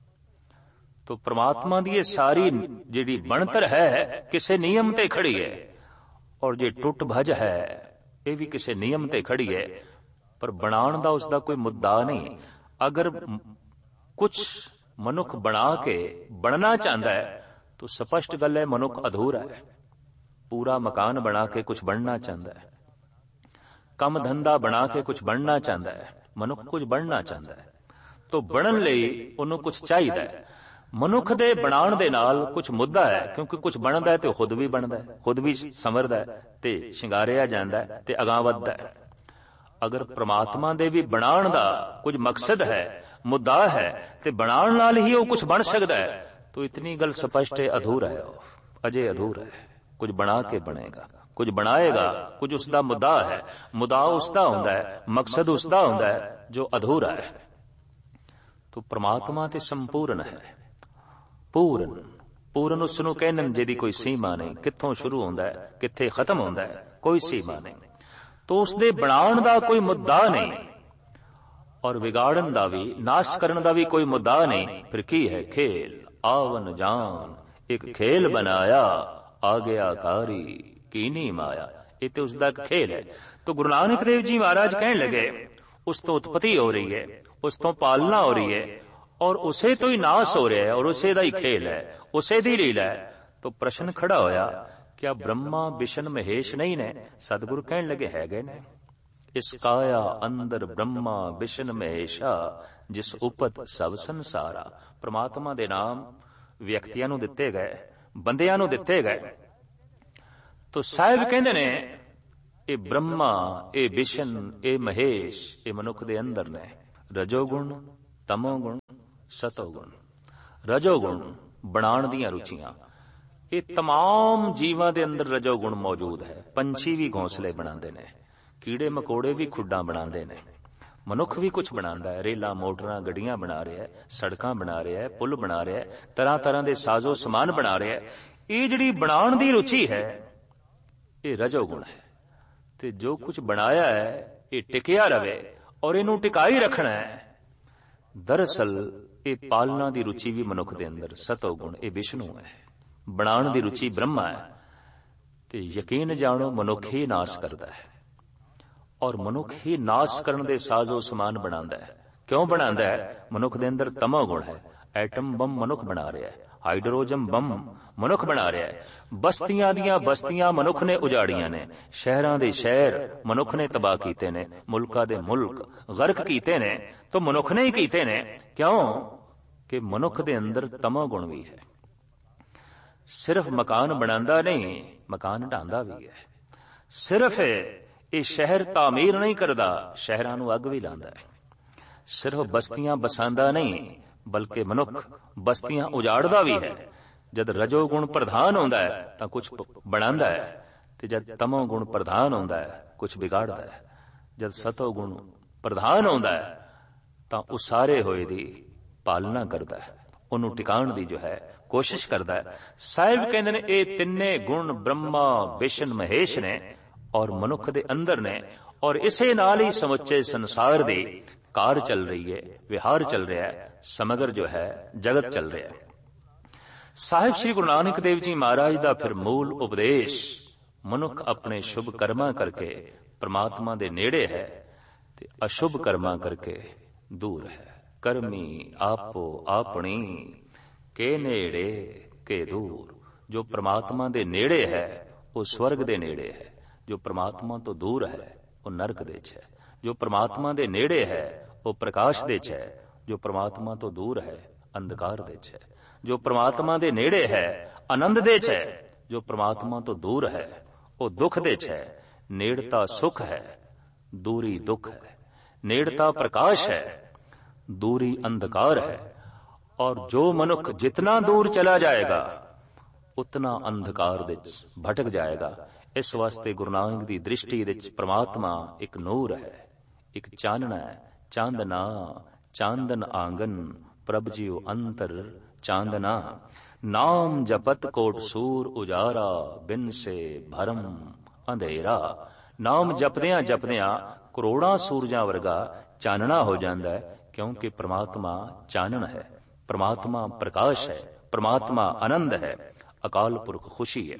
तो परमात्मा दी ये सारी जिहड़ी बनतर है किसी नियम ते खड़ी है, और जे टुट भज है ये भी किसी नियम ते खड़ी है, पर बनाण दा उसदा कोई मुद्दा नहीं। अगर कुछ मनुख बना के बनना चाहता है तो स्पष्ट गल है मनुख अधूरा है। पूरा मकान बना के कुछ बनना चाहता है, कम धंधा बना के कुछ बनना चाहता है, मनुख कुछ बनना चाहता है तो बनन लई उन्हों कुछ चाहिए है। मनुख दे बनाण दे नाल कुछ मुद्दा है, क्योंकि कुछ बनदा है तो खुद भी बनदा है, खुद भी संवरदा है ते शिंगारिया जांदा है ते अगां वधदा है। अगर परमात्मा दे भी बनाण दा कुछ मकसद है, मुद्दा है, ते बनाण नाल ही वो कुछ बन सकदा है, तो इतनी गल स्पष्ट है अधूरा है, अजय अधूरा है। कुछ बना के बनेगा, कुछ बनाएगा, कुछ उसका मुद्दा है, मुद्दा उसका हुंदा है, मकसद उसका हुंदा है जो अधूरा है। तो परमात्मा ते संपूर्ण है, पूर्ण पूर्ण उसनूं कहने जिहदी कोई सीमा नहीं, कित्थों शुरू होंदा है कित्थे खत्म होंदा है, कोई सीमा नहीं। तो उसदे बनाण दा कोई मुद्दा नहीं और बिगाड़न दा भी, नाश करन दा भी कोई मुद्दा नहीं। फिर की है? खेल। आवन जान एक खेल बनाया, आज्ञाकारी कीनी माया, ये तो उसका एक खेल है। तो गुरु नानक देव जी महाराज कहने लगे उस तो उत्पत्ति हो रही है, उस तो पालना हो रही है और उसे तो ही नाश हो रहा है और उसे दा ही खेल है, उसे दी लीला है। तो प्रश्न खड़ा होया, क्या ब्रह्मा विष्णु महेश नहीं ने? सतगुरु कहने लगे है गए ने। इस काया अंदर ब्रह्मा विष्णु महेशा, जिस उपत सब संसारा। परमात्मा दे नाम व्यक्तियां नूं दिते गए, बंदियां नूं दिते गए। तो साहिब कहंदे ने ਇਹ ਬ੍ਰਹਮਾ, ਇਹ ਵਿਸ਼ਨ, ਇਹ ਮਹੇਸ਼, ਇਹ ਮਨੁੱਖ ਦੇ ਅੰਦਰ ਨੇ। ਰਜੋਗੁਣ, ਤਮੋਗੁਣ, ਸਤੋਗੁਣ। ਰਜੋਗੁਣ ਬਣਾਉਣ ਦੀਆਂ ਰੁਚੀਆਂ, ਇਹ ਤਮਾਮ ਜੀਵਾਂ ਦੇ ਅੰਦਰ ਰਜੋਗੁਣ ਮੌਜੂਦ ਹੈ। ਪੰਛੀ ਵੀ ਘੋਂਸਲੇ ਬਣਾਉਂਦੇ ਨੇ, ਕੀੜੇ ਮਕੌੜੇ ਵੀ ਖੁੱਡਾਂ ਬਣਾਉਂਦੇ ਨੇ, ਮਨੁੱਖ ਵੀ ਕੁਝ ਬਣਾਉਂਦਾ ਹੈ। ਰੇਲਾਂ, ਮੋਟਰਾਂ, ਗੱਡੀਆਂ ਬਣਾ ਰਿਹਾ ਹੈ, ਸੜਕਾਂ ਬਣਾ ਰਿਹਾ ਹੈ, ਪੁਲ ਬਣਾ ਰਿਹਾ ਹੈ, ਤਰ੍ਹਾਂ ਤਰ੍ਹਾਂ ਦੇ ਸਾਜ਼ੋ ਸਮਾਨ ਬਣਾ ਰਿਹਾ ਹੈ। ਇਹ ਜਿਹੜੀ ਬਣਾਉਣ ਦੀ ਰੁਚੀ ਹੈ, ਇਹ ਰਜੋਗੁਣ ਹੈ। ਤੇ ਜੋ ਕੁਝ ਬਣਾਇਆ ਹੈ ਇਹ ਟਿਕਿਆ ਰਵੇ ਔਰ ਇਹਨੂੰ ਟਿਕਾਈ ਰੱਖਣਾ ਹੈ। ਦਰਅਸਲ ਇਹ ਪਾਲਣਾ ਦੀ ਰੁਚੀ ਵੀ ਮਨੁੱਖ ਦੇ ਅੰਦਰ ਸਤੋਗੁਣ, ਇਹ ਵਿਸ਼ਨੂੰ ਹੈ। ਬਣਾਉਣ ਦੀ ਰੁਚੀ ਬ੍ਰਹਮਾ ਹੈ। ਤੇ ਯਕੀਨ ਜਾਣੋ ਮਨੁੱਖ ਹੀ ਨਾਸ ਕਰਦਾ ਹੈ ਔਰ ਮਨੁੱਖ ਹੀ ਨਾਸ ਕਰਨ ਦੇ ਸਾਜ਼ੋ ਸਮਾਨ ਬਣਾਉਂਦਾ ਹੈ। ਕਿਉਂ ਬਣਾਉਂਦਾ ਹੈ? ਮਨੁੱਖ ਦੇ ਅੰਦਰ ਤਮੋਗੁਣ ਹੈ। ਐਟਮ ਬੰਮ ਮਨੁੱਖ ਬਣਾ ਰਿਹਾ ਹੈ, ਹਾਈਡਰੋਜਨ ਬੰਮ ਮਨੁੱਖ ਬਣਾ ਰਿਹਾ ਹੈ। ਬਸਤੀਆਂ ਦੀਆਂ ਬਸਤੀਆਂ ਮਨੁੱਖ ਨੇ ਉਜਾੜੀਆਂ ਨੇ, ਸ਼ਹਿਰਾਂ ਦੇ ਸ਼ਹਿਰ ਮਨੁੱਖ ਨੇ ਤਬਾਹ ਕੀਤੇ ਨੇ, ਮੁਲਕਾਂ ਦੇ ਮੁਲਕ ਗਰਕ ਕੀਤੇ ਨੇ, ਤਾਂ ਮਨੁੱਖ ਨੇ ਹੀ ਕੀਤੇ ਨੇ। ਕਿਉਂ? ਕਿ ਮਨੁੱਖ ਦੇ ਅੰਦਰ ਤਮੋਗੁਣ ਵੀ ਹੈ। ਸਿਰਫ ਮਕਾਨ ਬਣਾਉਂਦਾ ਨਹੀਂ, ਮਕਾਨ ਢਾਂਦਾ ਵੀ ਹੈ। ਸਿਰਫ ਇਹ ਸ਼ਹਿਰ ਤਾਮੀਰ ਨਹੀਂ ਕਰਦਾ, ਸ਼ਹਿਰਾਂ ਨੂੰ ਅੱਗ ਵੀ ਲਾਉਂਦਾ ਹੈ। ਸਿਰਫ ਬਸਤੀਆਂ ਬਸਾਉਂਦਾ ਨਹੀਂ, ਬਲਕਿ ਮਨੁੱਖ ਬਸਤੀਆਂ ਉਜਾੜਦਾ ਵੀ ਹੈ। ਜਦ ਰਜੋਗੁਣ ਪ੍ਰਧਾਨ ਹੁੰਦਾ ਹੈ ਤਾਂ ਕੁਝ ਬਣਾਉਂਦਾ ਹੈ, ਤੇ ਜਦ ਤਮੋਗੁਣ ਪ੍ਰਧਾਨ ਹੁੰਦਾ ਹੈ ਕੁਝ ਵਿਗਾੜਦਾ ਹੈ। ਜਦ ਸਤੋਗੁਣ ਪ੍ਰਧਾਨ ਹੁੰਦਾ ਹੈ ਤਾਂ ਉਸਾਰੇ ਹੋਏ ਦੀ ਪਾਲਣਾ ਕਰਦਾ ਹੈ, ਉਹਨੂੰ ਟਿਕਾਉਣ ਦੀ ਜੋ ਹੈ ਕੋਸ਼ਿਸ਼ ਕਰਦਾ ਹੈ। ਸਾਹਿਬ ਕਹਿੰਦੇ ਨੇ ਇਹ ਤਿੰਨੇ ਗੁਣ ਬ੍ਰਹਮਾ, ਵਿਸ਼ਨ, ਮਹੇਸ਼ ਨੇ ਔਰ ਮਨੁੱਖ ਦੇ ਅੰਦਰ ਨੇ, ਔਰ ਇਸੇ ਨਾਲ ਹੀ ਸਮੁੱਚੇ ਸੰਸਾਰ ਦੀ ਕਾਰ ਚੱਲ ਰਹੀ ਹੈ, ਵਿਹਾਰ ਚੱਲ ਰਿਹਾ ਹੈ, ਸਮਗਰ ਜੋ ਹੈ ਜਗਤ ਚੱਲ ਰਿਹਾ ਹੈ। ਸਾਹਿਬ ਸ੍ਰੀ ਗੁਰੂ ਨਾਨਕ ਦੇਵ ਜੀ ਮਹਾਰਾਜ ਦਾ ਫਿਰ ਮੂਲ ਉਪਦੇਸ਼, ਮਨੁੱਖ ਆਪਣੇ ਸ਼ੁਭ ਕਰਮਾਂ ਕਰਕੇ ਪ੍ਰਮਾਤਮਾ ਦੇ ਨੇੜੇ ਹੈ ਤੇ ਅਸ਼ੁਭ ਕਰਮਾਂ ਕਰਕੇ ਦੂਰ ਹੈ। ਕਰਮੀ ਆਪੋ ਆਪਣੀ, ਕੇ ਨੇੜੇ ਕੇ ਦੂਰ। ਜੋ ਪ੍ਰਮਾਤਮਾ ਦੇ ਨੇੜੇ ਹੈ ਉਹ ਸਵਰਗ ਦੇ ਨੇੜੇ ਹੈ, ਜੋ ਪ੍ਰਮਾਤਮਾ ਤੋਂ ਦੂਰ ਹੈ ਉਹ ਨਰਕ ਦੇ ਚ ਹੈ। ਜੋ ਪ੍ਰਮਾਤਮਾ ਦੇ ਨੇੜੇ ਹੈ ਉਹ ਪ੍ਰਕਾਸ਼ ਦੇ ਚ ਹੈ, ਜੋ ਪ੍ਰਮਾਤਮਾ ਤੋਂ ਦੂਰ ਹੈ ਅੰਧਕਾਰ ਦੇ ਚ ਹੈ। ਜੋ ਪ੍ਰਮਾਤਮਾ ਦੇ ਨੇੜੇ ਹੈ ਆਨੰਦ ਦੇ ਚ ਹੈ, ਜੋ ਪ੍ਰਮਾਤਮਾ ਤੋਂ ਦੂਰ ਹੈ ਉਹ ਦੁੱਖ ਦੇ ਚ ਹੈ। ਨੇੜਤਾ ਸੁਖ ਹੈ, ਦੂਰੀ ਦੁੱਖ ਹੈ। ਨੇੜਤਾ ਪ੍ਰਕਾਸ਼ ਹੈ, ਦੂਰੀ ਅੰਧਕਾਰ ਹੈ। ਔਰ ਜੋ ਮਨੁੱਖ ਜਿਤਨਾ ਦੂਰ ਚਲਾ ਜਾਏਗਾ ਉਤਨਾ ਅੰਧਕਾਰ ਵਿੱਚ ਭਟਕ ਜਾਏਗਾ। ਇਸ ਵਾਸਤੇ ਗੁਰੂ ਨਾਨਕ ਦੀ ਦ੍ਰਿਸ਼ਟੀ ਵਿੱਚ ਪ੍ਰਮਾਤਮਾ ਇੱਕ ਨੂਰ ਹੈ, ਇੱਕ ਚਾਨਣਾ ਹੈ। ਚਾਂਦਨਾ ਚਾਂਦਨ ਆਂਗਨ, ਪ੍ਰਭ ਜੀਉ ਅੰਤਰ ਚਾਂਦਨਾ। ਨਾਮ ਜਪਤ ਕੋਟ ਸੂਰ ਉਜਾਰਾ, ਬਿਨ ਸੇ ਭਰਮ ਅੰਧੇਰਾ। ਨਾਮ ਜਪਦਿਆਂ ਜਪਦਿਆਂ ਕਰੋੜਾਂ ਸੂਰਜਾਂ ਵਰਗਾ ਚਾਨਣਾ ਹੋ ਜਾਂਦਾ ਹੈ, ਕਿਉਂਕਿ ਪ੍ਰਮਾਤਮਾ ਚਾਨਣ ਹੈ, ਪ੍ਰਮਾਤਮਾ ਪ੍ਰਕਾਸ਼ ਹੈ, ਪ੍ਰਮਾਤਮਾ ਆਨੰਦ ਹੈ, ਅਕਾਲ ਪੁਰਖ ਖੁਸ਼ੀ ਹੈ।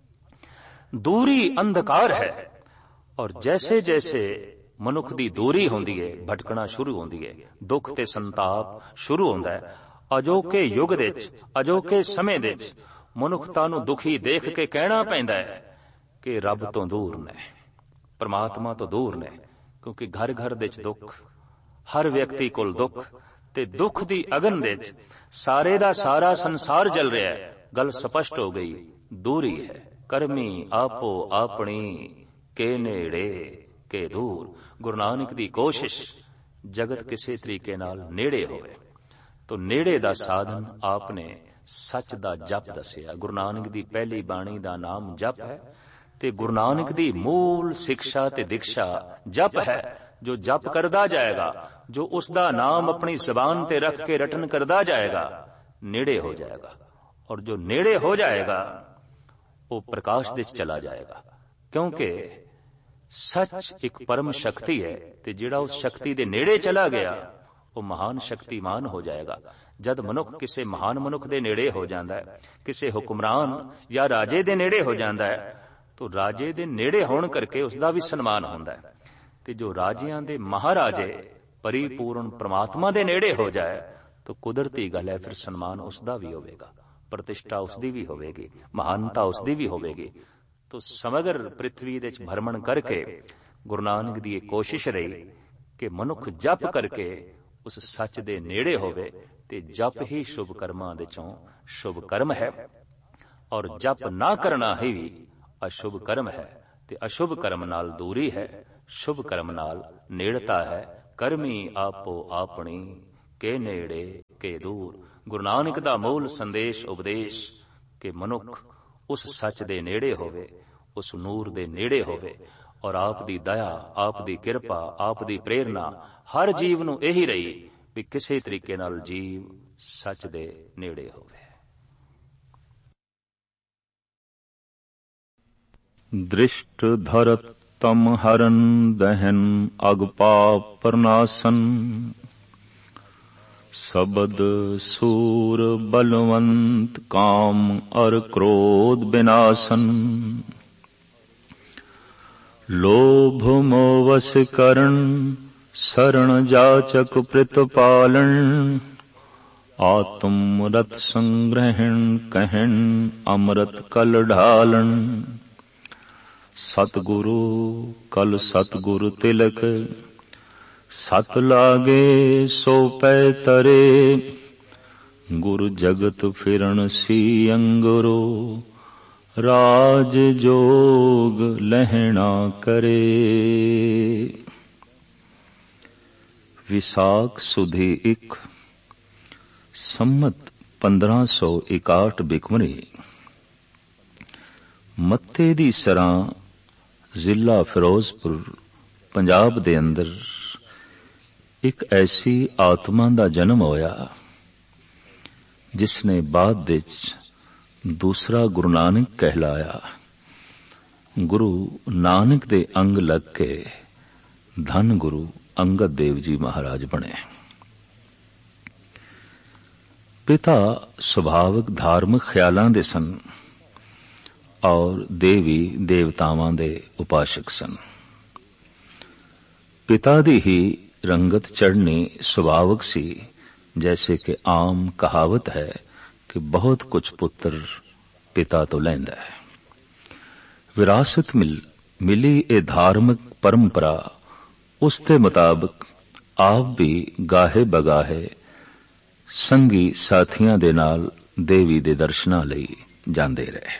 ਦੂਰੀ ਅੰਧਕਾਰ ਹੈ। ਔਰ ਜੈਸੇ ਜੈਸੇ ਮਨੁੱਖ ਦੀ ਦੂਰੀ ਹੁੰਦੀ ਹੈ ਭਟਕਣਾ ਸ਼ੁਰੂ ਹੁੰਦੀ ਹੈ, ਦੁੱਖ ਤੇ ਸੰਤਾਪ ਸ਼ੁਰੂ ਹੁੰਦਾ ਹੈ। ਅਜੋਕੇ ਯੁੱਗ ਦੇ ਵਿੱਚ, ਅਜੋਕੇ ਸਮੇਂ ਦੇ ਵਿੱਚ ਮਨੁੱਖਤਾ ਨੂੰ ਦੁਖੀ ਦੇਖ ਕੇ ਕਹਿਣਾ ਪੈਂਦਾ ਹੈ ਕਿ ਰੱਬ ਤੋਂ ਦੂਰ ਨੇ, ਪ੍ਰਮਾਤਮਾ ਤੋਂ ਦੂਰ ਨੇ। ਕਿਉਂਕਿ ਘਰ ਘਰ ਦੇ ਵਿੱਚ ਦੁੱਖ, ਹਰ ਵਿਅਕਤੀ ਕੋਲ ਦੁੱਖ, ਤੇ ਦੁੱਖ ਦੀ ਅਗਨ ਦੇ ਵਿੱਚ ਸਾਰੇ ਦਾ ਸਾਰਾ ਸੰਸਾਰ ਜਲ ਰਿਹਾ ਹੈ। ਗੱਲ ਸਪਸ਼ਟ ਹੋ ਗਈ, ਦੂਰੀ ਹੈ। ਕਰਮੀ ਆਪੋ ਆਪਣੀ, ਕੇ ਨੇੜੇ ਕੇ ਦੂਰ। ਗੁਰੂ ਨਾਨਕ ਦੀ ਕੋਸ਼ਿਸ਼ ਜਗਤ ਕਿਸੇ ਤਰੀਕੇ ਨਾਲ ਨੇੜੇ ਹੋਵੇ, ਤੋ ਨੇੜੇ ਦਾ ਸਾਧਨ ਆਪਨੇ ਸੱਚ ਦਾ ਜਪ ਦੱਸਿਆ। ਗੁਰੂ ਨਾਨਕ ਦੀ ਪਹਿਲੀ ਬਾਣੀ ਦਾ ਨਾਮ ਜਪ ਹੈ, ਤੇ ਗੁਰੂ ਨਾਨਕ ਦੀ ਮੂਲ ਸਿੱਖਿਆ ਤੇ ਦੀਕਸ਼ਾ ਜਪ ਹੈ। ਜੋ ਜਪ ਕਰਦਾ ਜਾਏਗਾ, ਜੋ ਉਸ ਦਾ ਨਾਮ ਆਪਣੀ ਜ਼ਬਾਨ ਤੇ ਰੱਖ ਕੇ ਰਟਨ ਕਰਦਾ ਜਾਏਗਾ, ਨੇੜੇ ਹੋ ਜਾਏਗਾ। ਔਰ ਜੋ ਨੇੜੇ ਹੋ ਜਾਏਗਾ ਉਹ ਪ੍ਰਕਾਸ਼ ਦੇ ਵਿੱਚ ਚਲਾ ਜਾਏਗਾ। ਕਿਉਂਕਿ ਸੱਚ ਇੱਕ ਪਰਮ ਸ਼ਕਤੀ ਹੈ, ਤੇ ਜਿਹੜਾ ਉਸ ਸ਼ਕਤੀ ਦੇ ਨੇੜੇ ਚਲਾ ਗਿਆ ਉਹ ਮਹਾਨ ਸ਼ਕਤੀਮਾਨ ਹੋ ਜਾਏਗਾ। ਜਦ ਮਨੁੱਖ ਕਿਸੇ ਮਹਾਨ ਮਨੁੱਖ ਦੇ ਨੇੜੇ ਹੋ ਜਾਂਦਾ ਹੈ, ਕਿਸੇ ਹੁਕਮਰਾਨ ਜਾਂ ਰਾਜੇ ਦੇ ਨੇੜੇ ਹੋ ਜਾਂਦਾ ਹੈ, ਤਾਂ ਰਾਜੇ ਦੇ ਨੇੜੇ ਹੋਣ ਕਰਕੇ ਉਸ ਦਾ ਵੀ ਸਨਮਾਨ ਹੁੰਦਾ ਹੈ। ਤੇ ਜੋ ਰਾਜਿਆਂ ਦੇ ਮਹਾਰਾਜੇ ਪਰਿਪੂਰਨ ਪ੍ਰਮਾਤਮਾ ਦੇ ਨੇੜੇ ਹੋ ਜਾਏ ਤਾਂ ਕੁਦਰਤੀ ਗੱਲ ਹੈ, ਫਿਰ ਸਨਮਾਨ ਉਸ ਦਾ ਵੀ ਹੋਵੇਗਾ, ਪ੍ਰਤਿਸ਼ਠਾ ਉਸ ਦੀ ਵੀ ਹੋਵੇਗੀ, ਮਹਾਨਤਾ ਉਸ ਦੀ ਵੀ ਹੋਵੇਗੀ। ਤੋ ਸਮਗਰ ਪ੍ਰਿਥਵੀ ਦੇ ਵਿੱਚ ਭਰਮਣ ਕਰਕੇ ਗੁਰੂ ਨਾਨਕ ਦੀ ਇਹ ਕੋਸ਼ਿਸ਼ ਰਹੀ ਕਿ ਮਨੁੱਖ ਜਪ ਕਰਕੇ ਉਸ ਸੱਚ ਦੇ ਨੇੜੇ ਹੋਵੇ, ਤੇ ਜਪ ਹੀ ਸ਼ੁਭ ਕਰਮਾਂ ਦੇ ਚੋਂ ਸ਼ੁਭ ਕਰਮ ਹੈ, ਔਰ ਜਪ ਨਾ ਕਰਨਾ ਹੀ ਅਸ਼ੁਭ ਕਰਮ ਹੈ। ਤੇ ਅਸ਼ੁਭ ਕਰਮ ਨਾਲ ਦੂਰੀ ਹੈ, ਸ਼ੁਭ ਕਰਮ ਨਾਲ ਨੇੜਤਾ ਹੈ। ਕਰਮੀ ਆਪੋ ਆਪਣੀ, ਕੇ ਨੇੜੇ ਕੇ ਦੂਰ। ਗੁਰੂ ਨਾਨਕ ਦਾ ਮੂਲ ਸੰਦੇਸ਼ ਉਪਦੇਸ਼ ਕਿ ਮਨੁੱਖ ਉਸ ਸੱਚ ਦੇ ਨੇੜੇ ਹੋਵੇ, ਉਸ ਨੂਰ ਦੇ ਨੇੜੇ ਹੋਵੇ, ਔਰ ਆਪ ਦੀ ਦਇਆ, ਆਪ ਦੀ ਕਿਰਪਾ, ਆਪ ਦੀ ਪ੍ਰੇਰਨਾ ਹਰ ਜੀਵ ਨੂੰ ਇਹੀ ਰਹੀ ਵੀ ਕਿਸੇ ਤਰੀਕੇ ਨਾਲ ਜੀਵ ਸੱਚ ਦੇ ਨੇੜੇ ਹੋਵੇ। ਦ੍ਰਿਸ਼ਟ ਧਰਤ ਤਮ ਹਰਨ ਦਹਨ ਅਗ ਪਾਪ ਪਰਨਾਸਨ। ਸ਼ਬਦ ਸੂਰ ਬਲਵੰਤ ਕਾਮ ਅਰ ਕ੍ਰੋਧ ਬਿਨਾਸਨ। ਲੋਭ ਮੋਹ ਵਸ ਕਰਨ ਸਰਣ ਜਾਚਕ ਪ੍ਰਿਤਪਾਲਨ। ਆਤਮ ਰਤ ਸੰਗ੍ਰਹਿਣ ਕਹਿਣ ਅੰਮ੍ਰਿਤ ਕਲ ਢਾਲਣ। ਸਤਿਗੁਰੂ ਕਲ ਸਤਿਗੁਰ ਤਿਲਕ ਸਤ ਲਾਗੇ ਸੋ ਪੈ ਤਰੇ। ਗੁਰ ਜਗਤ ਫਿਰਨ ਸੀ ਅੰਗਰੋ ਰਾਜ ਜੋਗ ਲਹਿਣਾ ਕਰੇ। ਵਿਸਾਖ ਸੁਦੀ ਇੱਕ ਸੰਮਤ ਪੰਦਰਾਂ ਸੌ ਇਕਾਹਠ ਬਿਕਮਰੀ। ਮੱਤੇ ਦੀ ਸਰਾਂ ਜ਼ਿਲ੍ਹਾ ਫਿਰੋਜ਼ਪੁਰ ਪੰਜਾਬ ਦੇ ਅੰਦਰ ਇੱਕ ਐਸੀ ਆਤਮਾ ਦਾ ਜਨਮ ਹੋਇਆ ਜਿਸ ਨੇ ਬਾਅਦ ਵਿੱਚ ਦੂਸਰਾ ਗੁਰੂ ਨਾਨਕ ਕਹਿਲਾਇਆ। ਗੁਰੂ ਨਾਨਕ ਦੇ ਅੰਗ ਲੱਗ ਕੇ ਧੰਨ ਗੁਰੂ ਅੰਗਦ ਦੇਵ ਜੀ ਮਹਾਰਾਜ ਬਣੇ। ਪਿਤਾ ਸੁਭਾਵਕ ਧਾਰਮਿਕ ਖਿਆਲਾਂ ਦੇ ਸਨ ਔਰ ਦੇਵੀ ਦੇਵਤਾਵਾਂ ਦੇ ਉਪਾਸ਼ਕ ਸਨ। ਪਿਤਾ ਦੀ ਹੀ ਰੰਗਤ ਚੜ੍ਹਨੀ ਸੁਭਾਵਕ ਸੀ, ਜੈਸੇ ਕਿ ਆਮ ਕਹਾਵਤ ਹੈ ਕਿ ਬਹੁਤ ਕੁਝ ਪੁੱਤਰ ਪਿਤਾ ਤੋਂ ਲੈਂਦਾ ਹੈ। ਵਿਰਾਸਤ ਮਿਲ ਮਿਲੀ ਇਹ ਧਾਰਮਿਕ ਪਰੰਪਰਾ ਉਸ ਦੇ ਮੁਤਾਬਕ ਆਪ ਵੀ ਗਾਹੇ ਬਗਾਹੇ ਸੰਗੀ ਸਾਥੀਆਂ ਦੇ ਨਾਲ ਦੇਵੀ ਦੇ ਦਰਸ਼ਨਾਂ ਲਈ ਜਾਂਦੇ ਰਹੇ।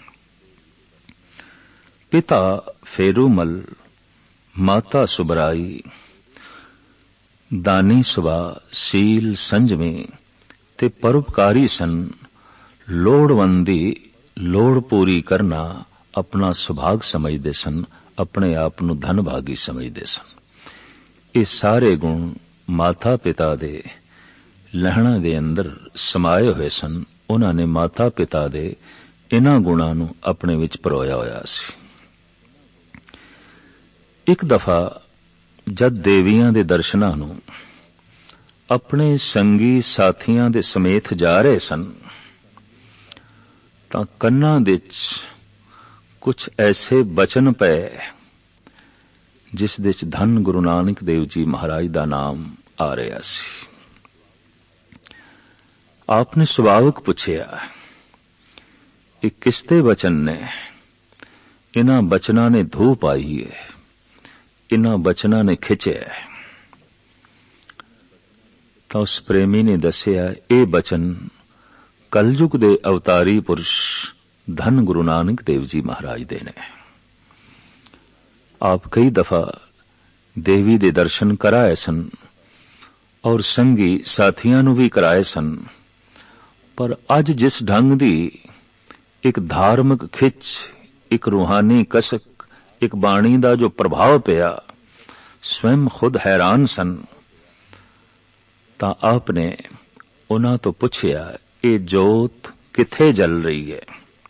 ਪਿਤਾ ਫੇਰੂਮਲ, ਮਾਤਾ ਸੁਬਰਾਈ ਦਾਨੀ ਸੁਭਾ, ਸੀਲ ਸੰਜਮੀ ਤੇ ਪਰਉਪਕਾਰੀ ਸਨ। ਲੋੜਵੰਦ ਦੀ ਲੋੜ ਪੂਰੀ ਕਰਨਾ ਆਪਣਾ ਸੁਭਾਗ ਸਮਝਦੇ ਸਨ, ਆਪਣੇ ਆਪ ਨੂੰ ਧਨਭਾਗੀ ਸਮਝਦੇ ਸਨ। ਇਹ ਸਾਰੇ ਗੁਣ ਮਾਤਾ ਪਿਤਾ ਦੇ ਲਹਿਣਾ ਦੇ ਅੰਦਰ ਸਮਾਏ ਹੋਏ ਸਨ। ਉਹਨਾਂ ਨੇ ਮਾਤਾ ਪਿਤਾ ਦੇ ਇਨ੍ਹਾਂ ਗੁਣਾਂ ਨੂੰ ਆਪਣੇ ਵਿੱਚ ਪਰੋਇਆ ਹੋਇਆ ਸੀ। ਇੱਕ ਦਫਾ ਜਦ ਦੇਵੀਆਂ ਦੇ ਦਰਸ਼ਨਾਂ ਨੂੰ ਆਪਣੇ ਸੰਗੀ ਸਾਥੀਆਂ ਦੇ ਸਮੇਤ ਜਾ ਰਹੇ ਸਨ ਤਾਂ ਕੰਨਾਂ ਵਿੱਚ ਕੁਝ ਐਸੇ ਬਚਨ ਪਏ ਜਿਸ ਵਿੱਚ ਧੰਨ ਗੁਰੂ ਨਾਨਕ ਦੇਵ ਜੀ ਮਹਾਰਾਜ ਦਾ ਨਾਮ ਆ ਰਿਹਾ ਸੀ। ਆਪ ਨੇ ਸੁਭਾਵਕ ਪੁੱਛਿਆ, ਇਹ ਕਿਸ ਦੇ ਬਚਨ ਨੇ? ਇਨ੍ਹਾਂ ਬਚਨਾਂ ਨੇ ਧੂ ਪਾਈ ਹੈ, ਇਨ੍ਹਾਂ ਬਚਨਾਂ ਨੇ ਖਿੱਚਿਆ। ਤਾਂ ਉਸ ਪ੍ਰੇਮੀ ਨੇ ਦੱਸਿਆ, ਇਹ ਬਚਨ ਕਲਯੁਗ ਦੇ ਅਵਤਾਰੀ ਪੁਰਸ਼ ਧੰਨ ਗੁਰੂ ਨਾਨਕ ਦੇਵ ਜੀ ਮਹਾਰਾਜ ਦੇ ਨੇ। ਆਪ ਕਈ ਦਫਾ ਦੇਵੀ ਦੇ ਦਰਸ਼ਨ ਕਰਾਏ ਸਨ ਔਰ ਸੰਗੀ ਸਾਥੀਆਂ ਨੂੰ ਵੀ ਕਰਾਏ ਸਨ, ਪਰ ਅੱਜ ਜਿਸ ਢੰਗ ਦੀ ਇੱਕ ਧਾਰਮਿਕ ਖਿੱਚ, ਇੱਕ ਰੂਹਾਨੀ ਕਸਕ, ਇੱਕ ਬਾਣੀ ਦਾ ਜੋ ਪ੍ਰਭਾਵ ਪਿਆ, ਸਵੈਮ ਖੁਦ ਹੈਰਾਨ ਸਨ। ਤਾਂ ਆਪ ਨੇ ਉਹਨਾਂ ਤੋਂ ਪੁੱਛਿਆ, ਇਹ ਜੋਤ ਕਿੱਥੇ ਜਲ ਰਹੀ ਹੈ?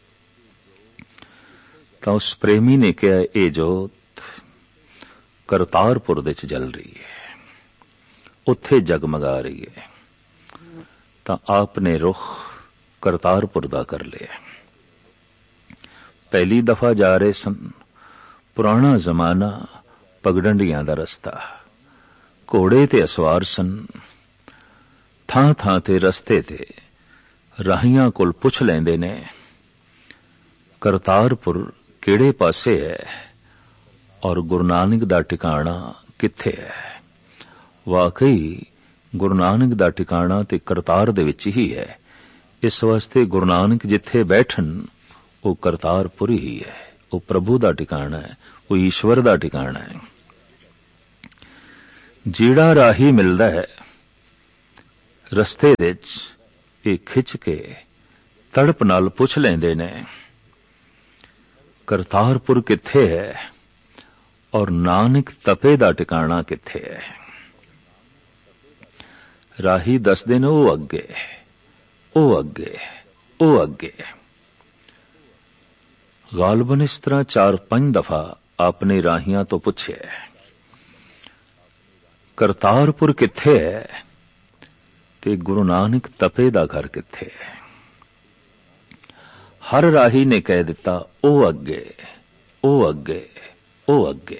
ਤਾਂ ਉਸ ਪ੍ਰੇਮੀ ਨੇ ਕਿਹਾ, ਇਹ ਜੋਤ ਕਰਤਾਰਪੁਰ ਵਿੱਚ ਜਲ ਰਹੀ ਹੈ, ਉੱਥੇ ਜਗਮਗਾ ਰਹੀ ਹੈ। ਤਾਂ ਆਪ ਨੇ ਰੁਖ ਕਰਤਾਰਪੁਰ ਦਾ ਕਰ ਲਿਆ। ਪਹਿਲੀ ਦਫਾ ਜਾ ਰਹੇ ਸਨ। ਪੁਰਾਣਾ ਜ਼ਮਾਨਾ, ਪਗਡੰਡੀਆਂ ਦਾ ਰਸਤਾ, ਘੋੜੇ ਤੇ ਅਸਵਾਰ ਸਨ। ਥਾਂ ਥਾਂ ਤੇ ਰਸਤੇ ਤੇ ਰਾਹੀਆਂ ਕੋਲ ਪੁੱਛ ਲੈਂਦੇ ਨੇ, ਕਰਤਾਰਪੁਰ ਕਿਹੜੇ ਪਾਸੇ ਹੈ ਔਰ ਗੁਰੂ ਨਾਨਕ ਦਾ ਟਿਕਾਣਾ ਕਿੱਥੇ ਹੈ? ਵਾਕਈ ਗੁਰੂ ਨਾਨਕ ਦਾ ਟਿਕਾਣਾ ਤੇ ਕਰਤਾਰ ਦੇ ਵਿੱਚ ਹੀ ਹੈ। ਇਸ ਵਾਸਤੇ ਗੁਰੂ ਨਾਨਕ ਜਿੱਥੇ ਬੈਠਣ ਉਹ ਕਰਤਾਰਪੁਰ ਹੀ ਹੈ, वो प्रभु दा ठिकाना है, वो ईश्वर दा ठिकाना है। जीड़ा राही मिलदा है रस्ते विच ये खिच के तड़प नाल पुछ लेंदे ने करतारपुर किथे है और नानक तपे दा ठिकाना किथे है। राही दसदे ने ओ अगे ओ अगे ओ अगे। गालबन इस तरह चार पंज दफा आपने राहियां तो पूछे करतारपुर किथे है ते गुरु नानक तपे दा घर किथे है। हर राही ने कह दिता ओ अगे ओ अगे ओ अगे।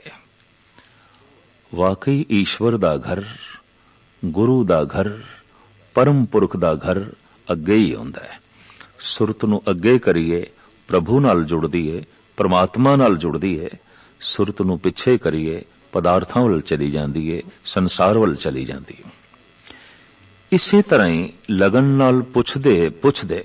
वाकई ईश्वर दा घर, गुरु दा घर, परम पुरख दा घर अगे ही आउंदा है। सुरत नूं अगे करिए प्रभु नाल जुड़दी है, परमात्मा नाल जुड़दी है। सुरत नूं पिछे करिए पदार्थां वल चली जांदी है, संसार वल चली जांदी है। इसे तरह ही लगन नाल पुछदे पुछदे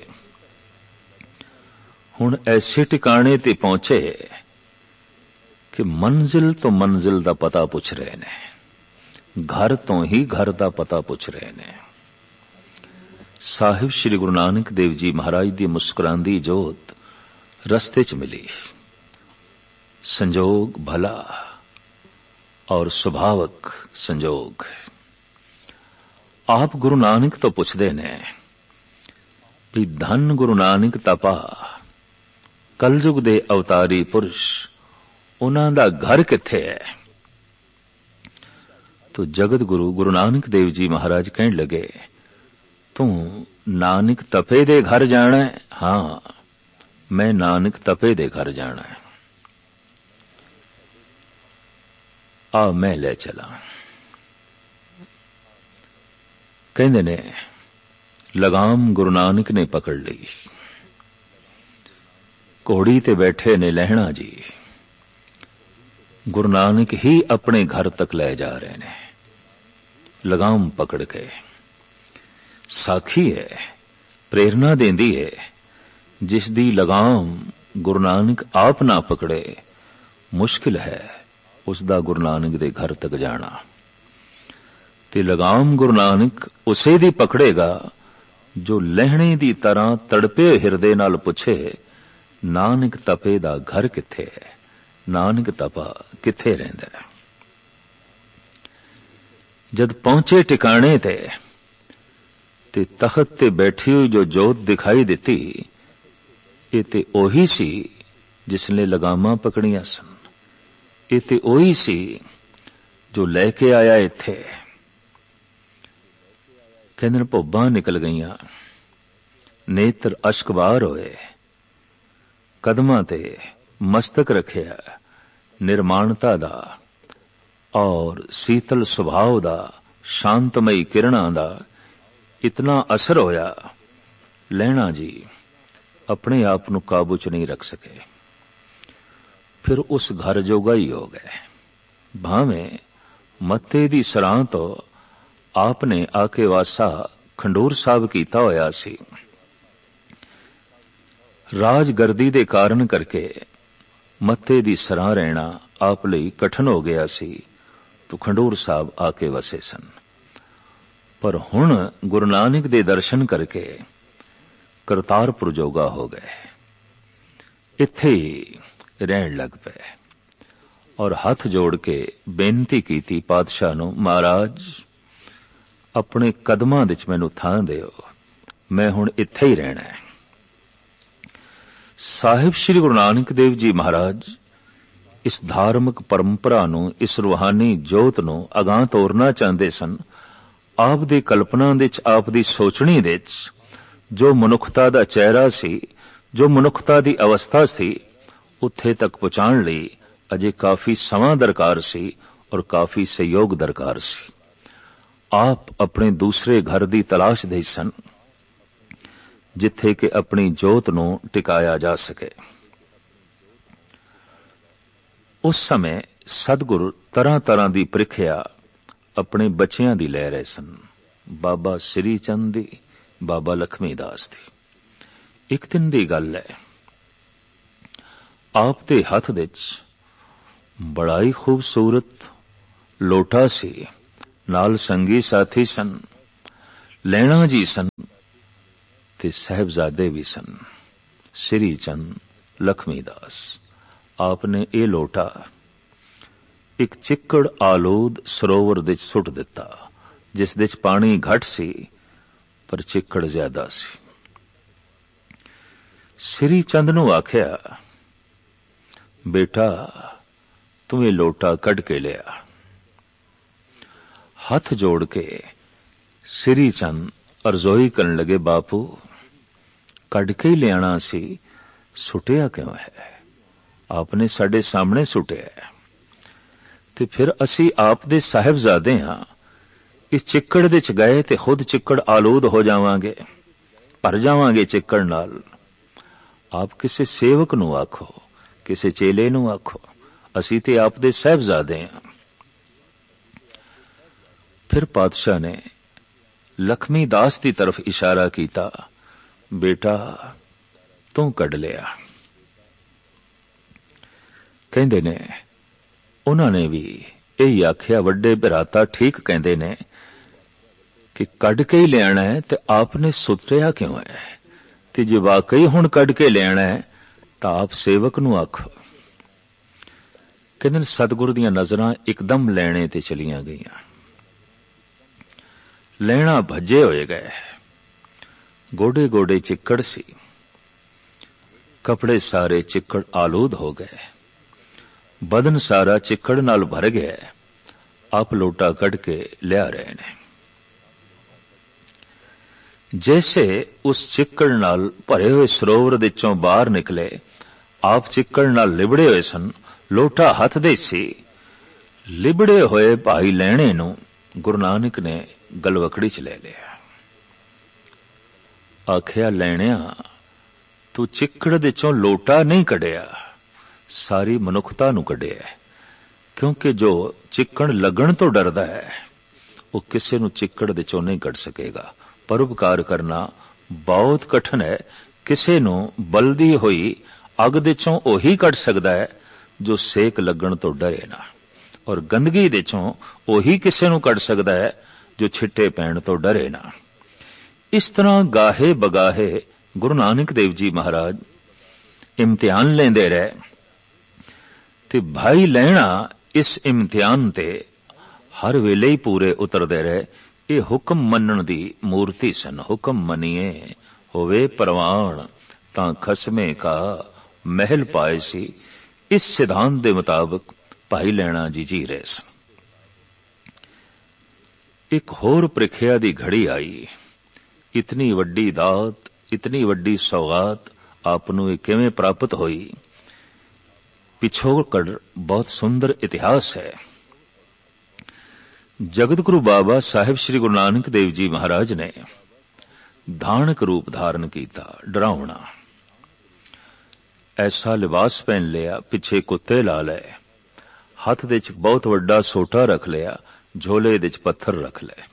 हुण ऐसे टिकाणे ते पहुंचे कि मंजिल तो मंजिल दा पता पुछ रहे ने, घर तो ही घर दा पता पुछ रहे ने। साहिब श्री गुरु नानक देव जी महाराज दी मुस्कुरांदी जोत रस्ते च मिली। संजोग भला और सुभावक संजोग। आप गुरु नानक तो पुछदे ने भी धन गुरु नानक तपा कलयुग दे अवतारी पुरुष, उन्हां दा घर किथे है। तो जगत गुरु गुरु नानक देव जी महाराज कहण लगे तू नानक तपे दे घर जाना है। हाँ, मैं नानक तपे दे घर जाना है। आ मैं ले चला। कहंदे ने लगाम गुरु नानक ने पकड़ ली। घोड़ी ते बैठे ने लहणा जी, गुरु नानक ही अपने घर तक ले जा रहे ने लगाम पकड़ के। साखी है, प्रेरणा देंदी है। जिस दी लगाम गुरु नानक आप ना पकड़े मुश्किल है उसदा गुरु नानक दे घर तक जाना। ते लगाम गुरु नानक उसे दी पकड़ेगा जो लहणे दी तरह तड़पे हिरदे नाल पुछे नानक तपे दा घर किथे है, नानक तपा किथे रहिंदा है। जद पहुंचे टिकाणे ते ते तख्त ते बैठी हुई जो जोत दिखाई दिती, ये ते ओही सी जिसने लगामां पकड़ियां सन। ये ते ओही सी जो लेके आया इत्थे। कहंदे भुब्बां निकल गईयां, नेत्र अश्कबार होए, कदमां ते मस्तक रखिया, निर्माणता दा और शीतल सुभाव दा, शांतमई किरणां दा इतना असर होया, लहणा जी अपने आप नूं काबू च नहीं रख सके। फिर उस घर जोगा ही हो गए। भावें मत्ते दी सरां तो आपने आके वासा खंडूर साहब कीता होया सी। राजगर्दी दे कारण करके मत्ते दी सरां रहना आप लई कठिन हो गया सी, तो खंडूर साहब आके वसे सन। पर हुण गुरु नानक दे दर्शन करके करतारपुर जोगा हो गए। इत्थे ही रहन लग पे और हाथ जोड़ के बेनती कीती पातशाह नूं, महाराज अपने कदमां विच मैनूं थां दिओ, मैं हुण इत्थे ही रहना है। साहिब श्री गुरु नानक देव जी महाराज इस धार्मिक परंपरा नूं, इस रूहानी जोत नूं अगां तोरना चाहते सन। आप दी कल्पना विच, आप दी सोचणी विच जो मनुखता दा चेहरा सी, जो मनुखता दी अवस्था सी, उत्थे तक पहुंचाण लई अजे काफी समां दरकार सी और काफी सहयोग दरकार सी। आप अपने दूसरे घर दी तलाश दे सन जिथे कि अपनी जोत नूं टिकाया जा सके। उस समय सतगुरु तरह तरह दी प्रीखिया अपने बच्चियां दी ले रहे सन। बाबा श्री चंद दी, बाबा लक्ष्मी दास दी। एक दिन दी गल है, आप दे हथ विच बड़ा ही खूबसूरत लोटा सी, नाल संगी साथी सन, लैणा जी सन ते साहिबजादे भी सन, श्री चंद लक्ष्मीदास। आपने ये लोटा एक चिक्कड़ आलूद सरोवर दे सुट दिता, जिस दे पानी घट सी पर चिक्कड़ ज्यादा सी। श्री चंद नू आख्या, बेटा तू ये लोटा कढ़ के लिया। हाथ जोड़ के श्री चंद अरजोई करन लगे, बापू कढ़ के ही लियाना सी, सुटिया क्यों है? आपने साडे सामने सुटिया है ते फिर असी आप दे साहिबजादे हां, इस चिक्कड़ दे च गए ते खुद चिक्कड़ आलूद हो जावांगे, भर जावांगे चिक्कड़ नाल। आप किसी सेवक नू आखो, किसी चेले नू आखो, असी ते आप दे साहिबजादे हां। फिर पातशाह ने लक्ष्मी दास की तरफ इशारा किया, बेटा तू कढ़ लिया। कहंदे ने उन्होंने भी यही आख्या, वड्डे भराता ठीक कहंदे ने कि कढ़ के ही लियाना है ते आपने सुतरिया क्यों है? ते जे वाकई हुण कढ़ के लियाना है तां आप सेवक नू आखो। कहंदे सतगुरु दीयां नज़रां इकदम लैणे ते चलियां गईयां, लैणा भजे होए गए, गोडे गोडे चिक्कड़ सी, कपड़े सारे चिक्कड़ आलूद हो गए, बदन सारा चिक्कड़ नाल भर गया। आप लोटा कढ़ के लिया रहे ने। जैसे उस चिक्कड़ नाल भरे हुए सरोवर दे चों बाहर निकले, आप चिक्कड़ नाल लिबड़े हुए सन, लोटा हथ दे सी। लिबड़े होए भाई लैणे नू गुरु नानक ने गलवकड़ी च ले लिया। आख्या, लैणिया तू चिक्कड़ दे चों लोटा नहीं कढ़िया, सारी मनुखता नू कढ़िया। क्योंकि जो चिक्कड़ लगन तो डरदा है वो किसी नू चिक्कड़ दे चों नहीं कढ़ सकेगा। परोपकार करना बहुत कठिन है। किसी नू बलदी होई अग दे चों ओही कढ़ सकदा है जो सेक लगन तो डरे ना, और गंदगी दे चों ओही किसी नू कढ़ सकदा है जो छिट्टे पैण तो डरे ना। इस तरह गाहे बगाहे गुरु नानक देव जी महाराज इम्तिहान लेंदे रहे ते भाई लैणा इस इम्तिहान ते हर वेले ही पूरे उतरदे रहे। ये हुक्म मनण दी मूर्ति सन। हुक्म मनिए होवे परवान तां खसमे का महल पाए सी। इस सिद्धांत दे मुताबिक भाई लैणा जी जी रहे सन। एक होर प्रीख्या दी घड़ी आई। इतनी वड्डी दात, इतनी वड्डी सौगात आपनू ये किवें प्राप्त होई? पिछोकड़ बहुत सुंदर इतिहास है। जगत गुरु बाबा साहिब श्री गुरु नानक देव जी महाराज ने धानक रूप धारण किया, डरावना। ऐसा लिबास पहन लिया, पिछे कुत्ते ला ले, हथ दे च बहुत वड्डा सोटा रख लिया, झोले दे च पत्थर रख ले।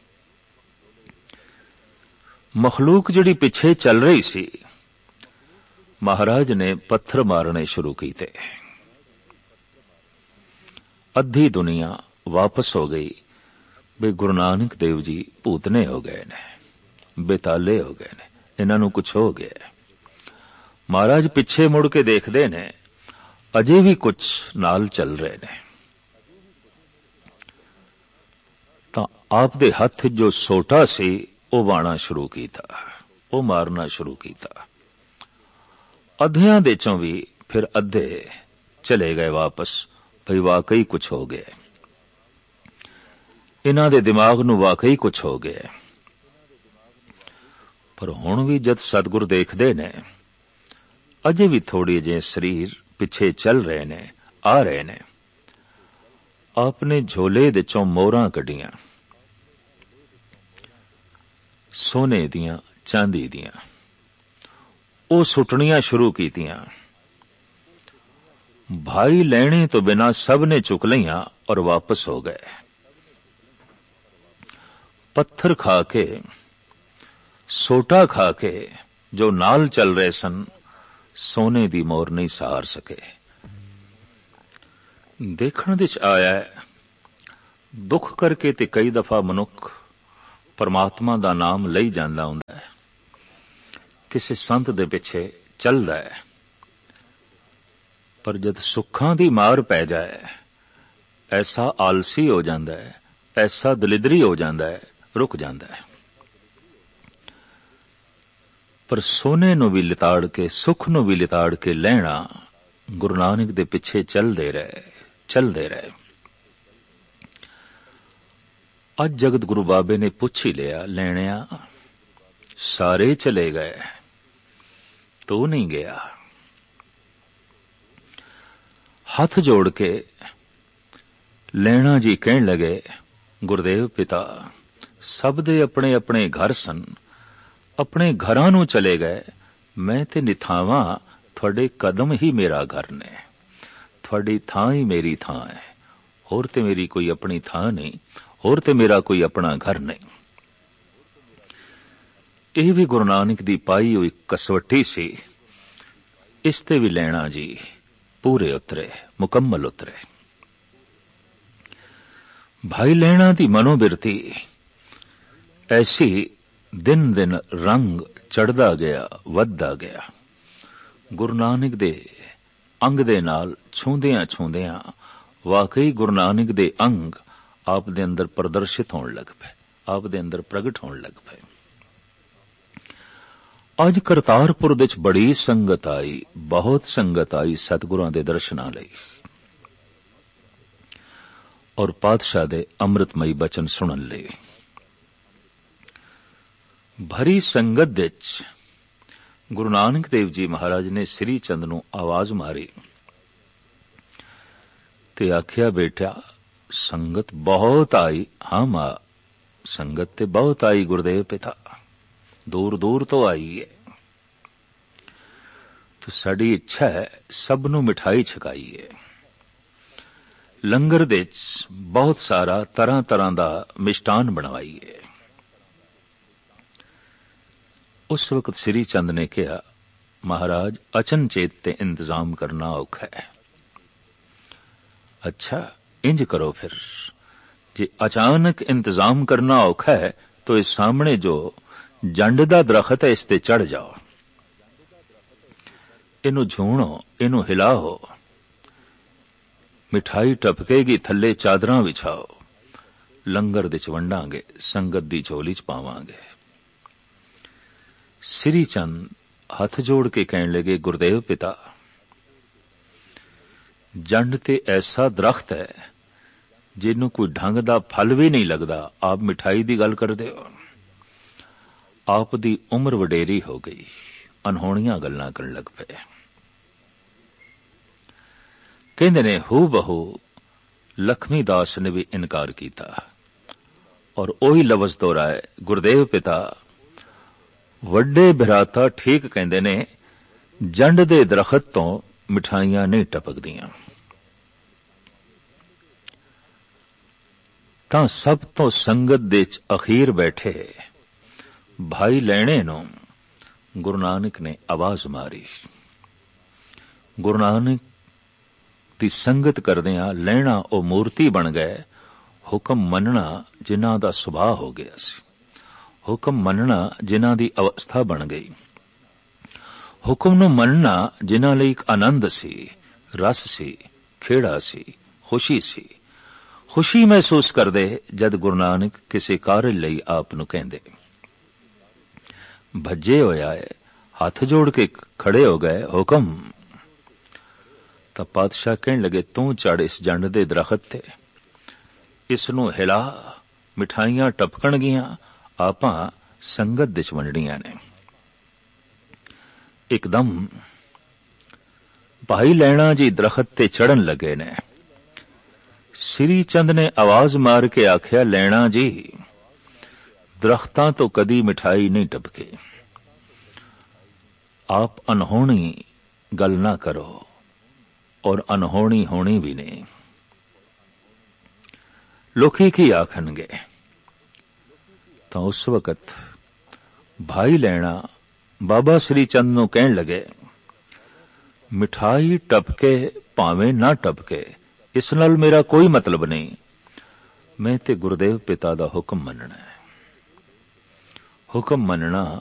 मखलूक जिहड़ी पिछे चल रही सी, महाराज ने पत्थर मारने शुरू कीते। अद्धी दुनिया वापस हो गई। बे गुरु नानक देव जी भूतने हो गए ने, बेताले हो गए ने, इन्हां नूं कुछ हो गया। महाराज पिछे मुड़ के देखदे ने, अजे भी कुछ नाल चल रहे ने। तां आप दे हथ जो सोटा सी वो वाणा शुरू कीता, वो मारना शुरू कीता। अद्धियां दे चों भी फिर अद्धे चले गए वापस, भई वाकई कुछ हो गया। इन्हां दे दिमाग नूं वाकई कुछ हो गया। पर हुण भी जद सतगुर देखदे ने, अजे भी थोड़ी जे शरीर पिछे चल रहे ने, आ रहे ने। आपने झोले दे चों मोहरां कढियां, सोने दियां, चांदी दियां, वो सुटनियां शुरू कीतियां। भाई लैणे तो बिना सब ने चुक लिया और वापस हो गए। पत्थर खा के, सोटा खा के जो नाल चल रहे सन, सोने दी मोर नहीं सहार सके। देखण विच आया दुख करके ते कई दफा मनुख परमात्मा दा नाम लई जांदा हुंदा है, किसी संत दे पिछे चलदा है, पर जद सुखां दी मार पै जाए ऐसा आलसी हो जांदा है, ऐसा दलिदरी हो जांदा है, रुक जांदा है। पर सोने नूं भी लिताड़ के, सुख नूं भी लिताड़ के लैणा गुरु नानक दे पिछे चलदे रहे चलदे रहे। अज जगत गुरु बाबे ने पुछ ही लिया, लैणिया सारे चले गए, तू नहीं गया। हाथ जोड़ के लैणा जी कहण लगे, गुरदेव पिता सब दे अपने अपने घर सन, अपने घरां नूं चले गए, मैं ते निथावां, थोड़े कदम ही मेरा घर ने, थोड़ी थां ही मेरी थां है, होर ते मेरी कोई अपनी थां नहीं, होर ते मेरा कोई अपना घर नहीं। यह भी गुरु नानक दी पाई हुई कसवटी सी, इस ते भी लैणा जी पूरे उतरे, मुकम्मल उतरे। भाई लैणा दी मनोबिरती ऐसी दिन दिन रंग चढ़दा गया, वधदा गया। गुरु नानक दे अंग दे नाल छूंदियां छूंदियां वाकई गुरु नानक दे अंग आप दे अंदर प्रदर्शित होने लग पे, आप दे अंदर प्रगट होने लग पे। अज करतारपुर विच बड़ी संगत आई, बहुत संगत आई सतगुरां दे दर्शनां लई और पातशाह दे अमृतमई बचन सुनन लई। भरी संगत विच गुरु नानक देव जी महाराज ने श्री चंद नूं आवाज मारी ते आख्या, बेटा संगत बहुत आई। हाँ मां, संगत ते बहुत आई गुरुदेव पिता, दूर दूर तो आई है। तो साडी इच्छा है सब नूं मिठाई छकाईए। लंगर दे विच बहुत सारा तरह तरह दा मिष्टान बनवाईए। उस वक्त श्री चंद ने कहा, महाराज अचनचेत ते इंतजाम करना औखा है। अच्छा इंज करो फिर, जे अचानक इंतजाम करना औखा है तो इस सामने जो जंड दा दरख्त है इस ते चढ़ जाओ, इनू झूणो, इनू हिलाओ, मिठाई टपकेगी, थल्ले चादरां विछाओ, लंगर दे च वंडांगे, संगत दी झोली च पावांगे। श्री चंद हथ जोड़ के कहने लगे, गुरुदेव पिता जंड ते ऐसा दरख्त है जिन्नू कोई ढंग दा फल भी नहीं लगदा, आप मिठाई दी गल करदे हो। आप दी उम्र वडेरी हो गई, अनहोणियां गल्लां करन लग पे। कहंदे ने हू बहू लक्ष्मी दास ने भी इनकार कीता और ओही लफ्ज़ दोहराए, गुरुदेव पिता वड्डे भराता ठीक कहंदे ने, जंड दे दरख्त तो मिठाइयां नहीं टपकदियां। तां सब तो संगत दे च अखीर बैठे भाई लैणे नूं गुरु नानक ने आवाज मारी। गुरु नानक दी संगत करदियां लैणा ओ मूर्ति बन गए। हुक्म मनना जिन्हां दा सुभाव हो गया सी, हुक्म मनना जिन्हां दी अवस्था बन गई, हुक्म नूं मनना जिन्हां लई एक आनंद सी, रस सी, खेड़ा सी, खुशी सी। खुशी महसूस करदे जद गुरु नानक किसी कार्य लई आप नूं कहंदे। भज्जे होया है, हाथ जोड़ के खड़े हो गए, हुक्म। तां पातशाह कहण लगे, तू चढ़ इस जंड दे दरख्त ते, इस नूं हिला, मिठाइयां टपकणगियां, आपां संगत दे च वंडणियां ने। एकदम भाई लैणा जी दरख्त ते चढ़न लगे ने। श्री चंद ने आवाज मार के आख्या, लैणा जी दरख्तां तो कदी मिठाई नहीं टपके, आप अनहोनी गल ना करो और अनहोनी होनी भी नहीं। लोकी की आखणगे। तो उस वक्त भाई लैणा बाबा श्री चंद नूं कहण लगे, ਮਿਠਾਈ ਟਪਕੇ ਭਾਵੇਂ ਨਾ ਟਪਕੇ, ਇਸ ਨਾਲ ਮੇਰਾ ਕੋਈ ਮਤਲਬ ਨਹੀਂ। ਮੈਂ ਤੇ ਗੁਰਦੇਵ ਪਿਤਾ ਦਾ ਹੁਕਮ ਮੰਨਣਾ ਹੈ। ਹੁਕਮ ਮੰਨਣਾ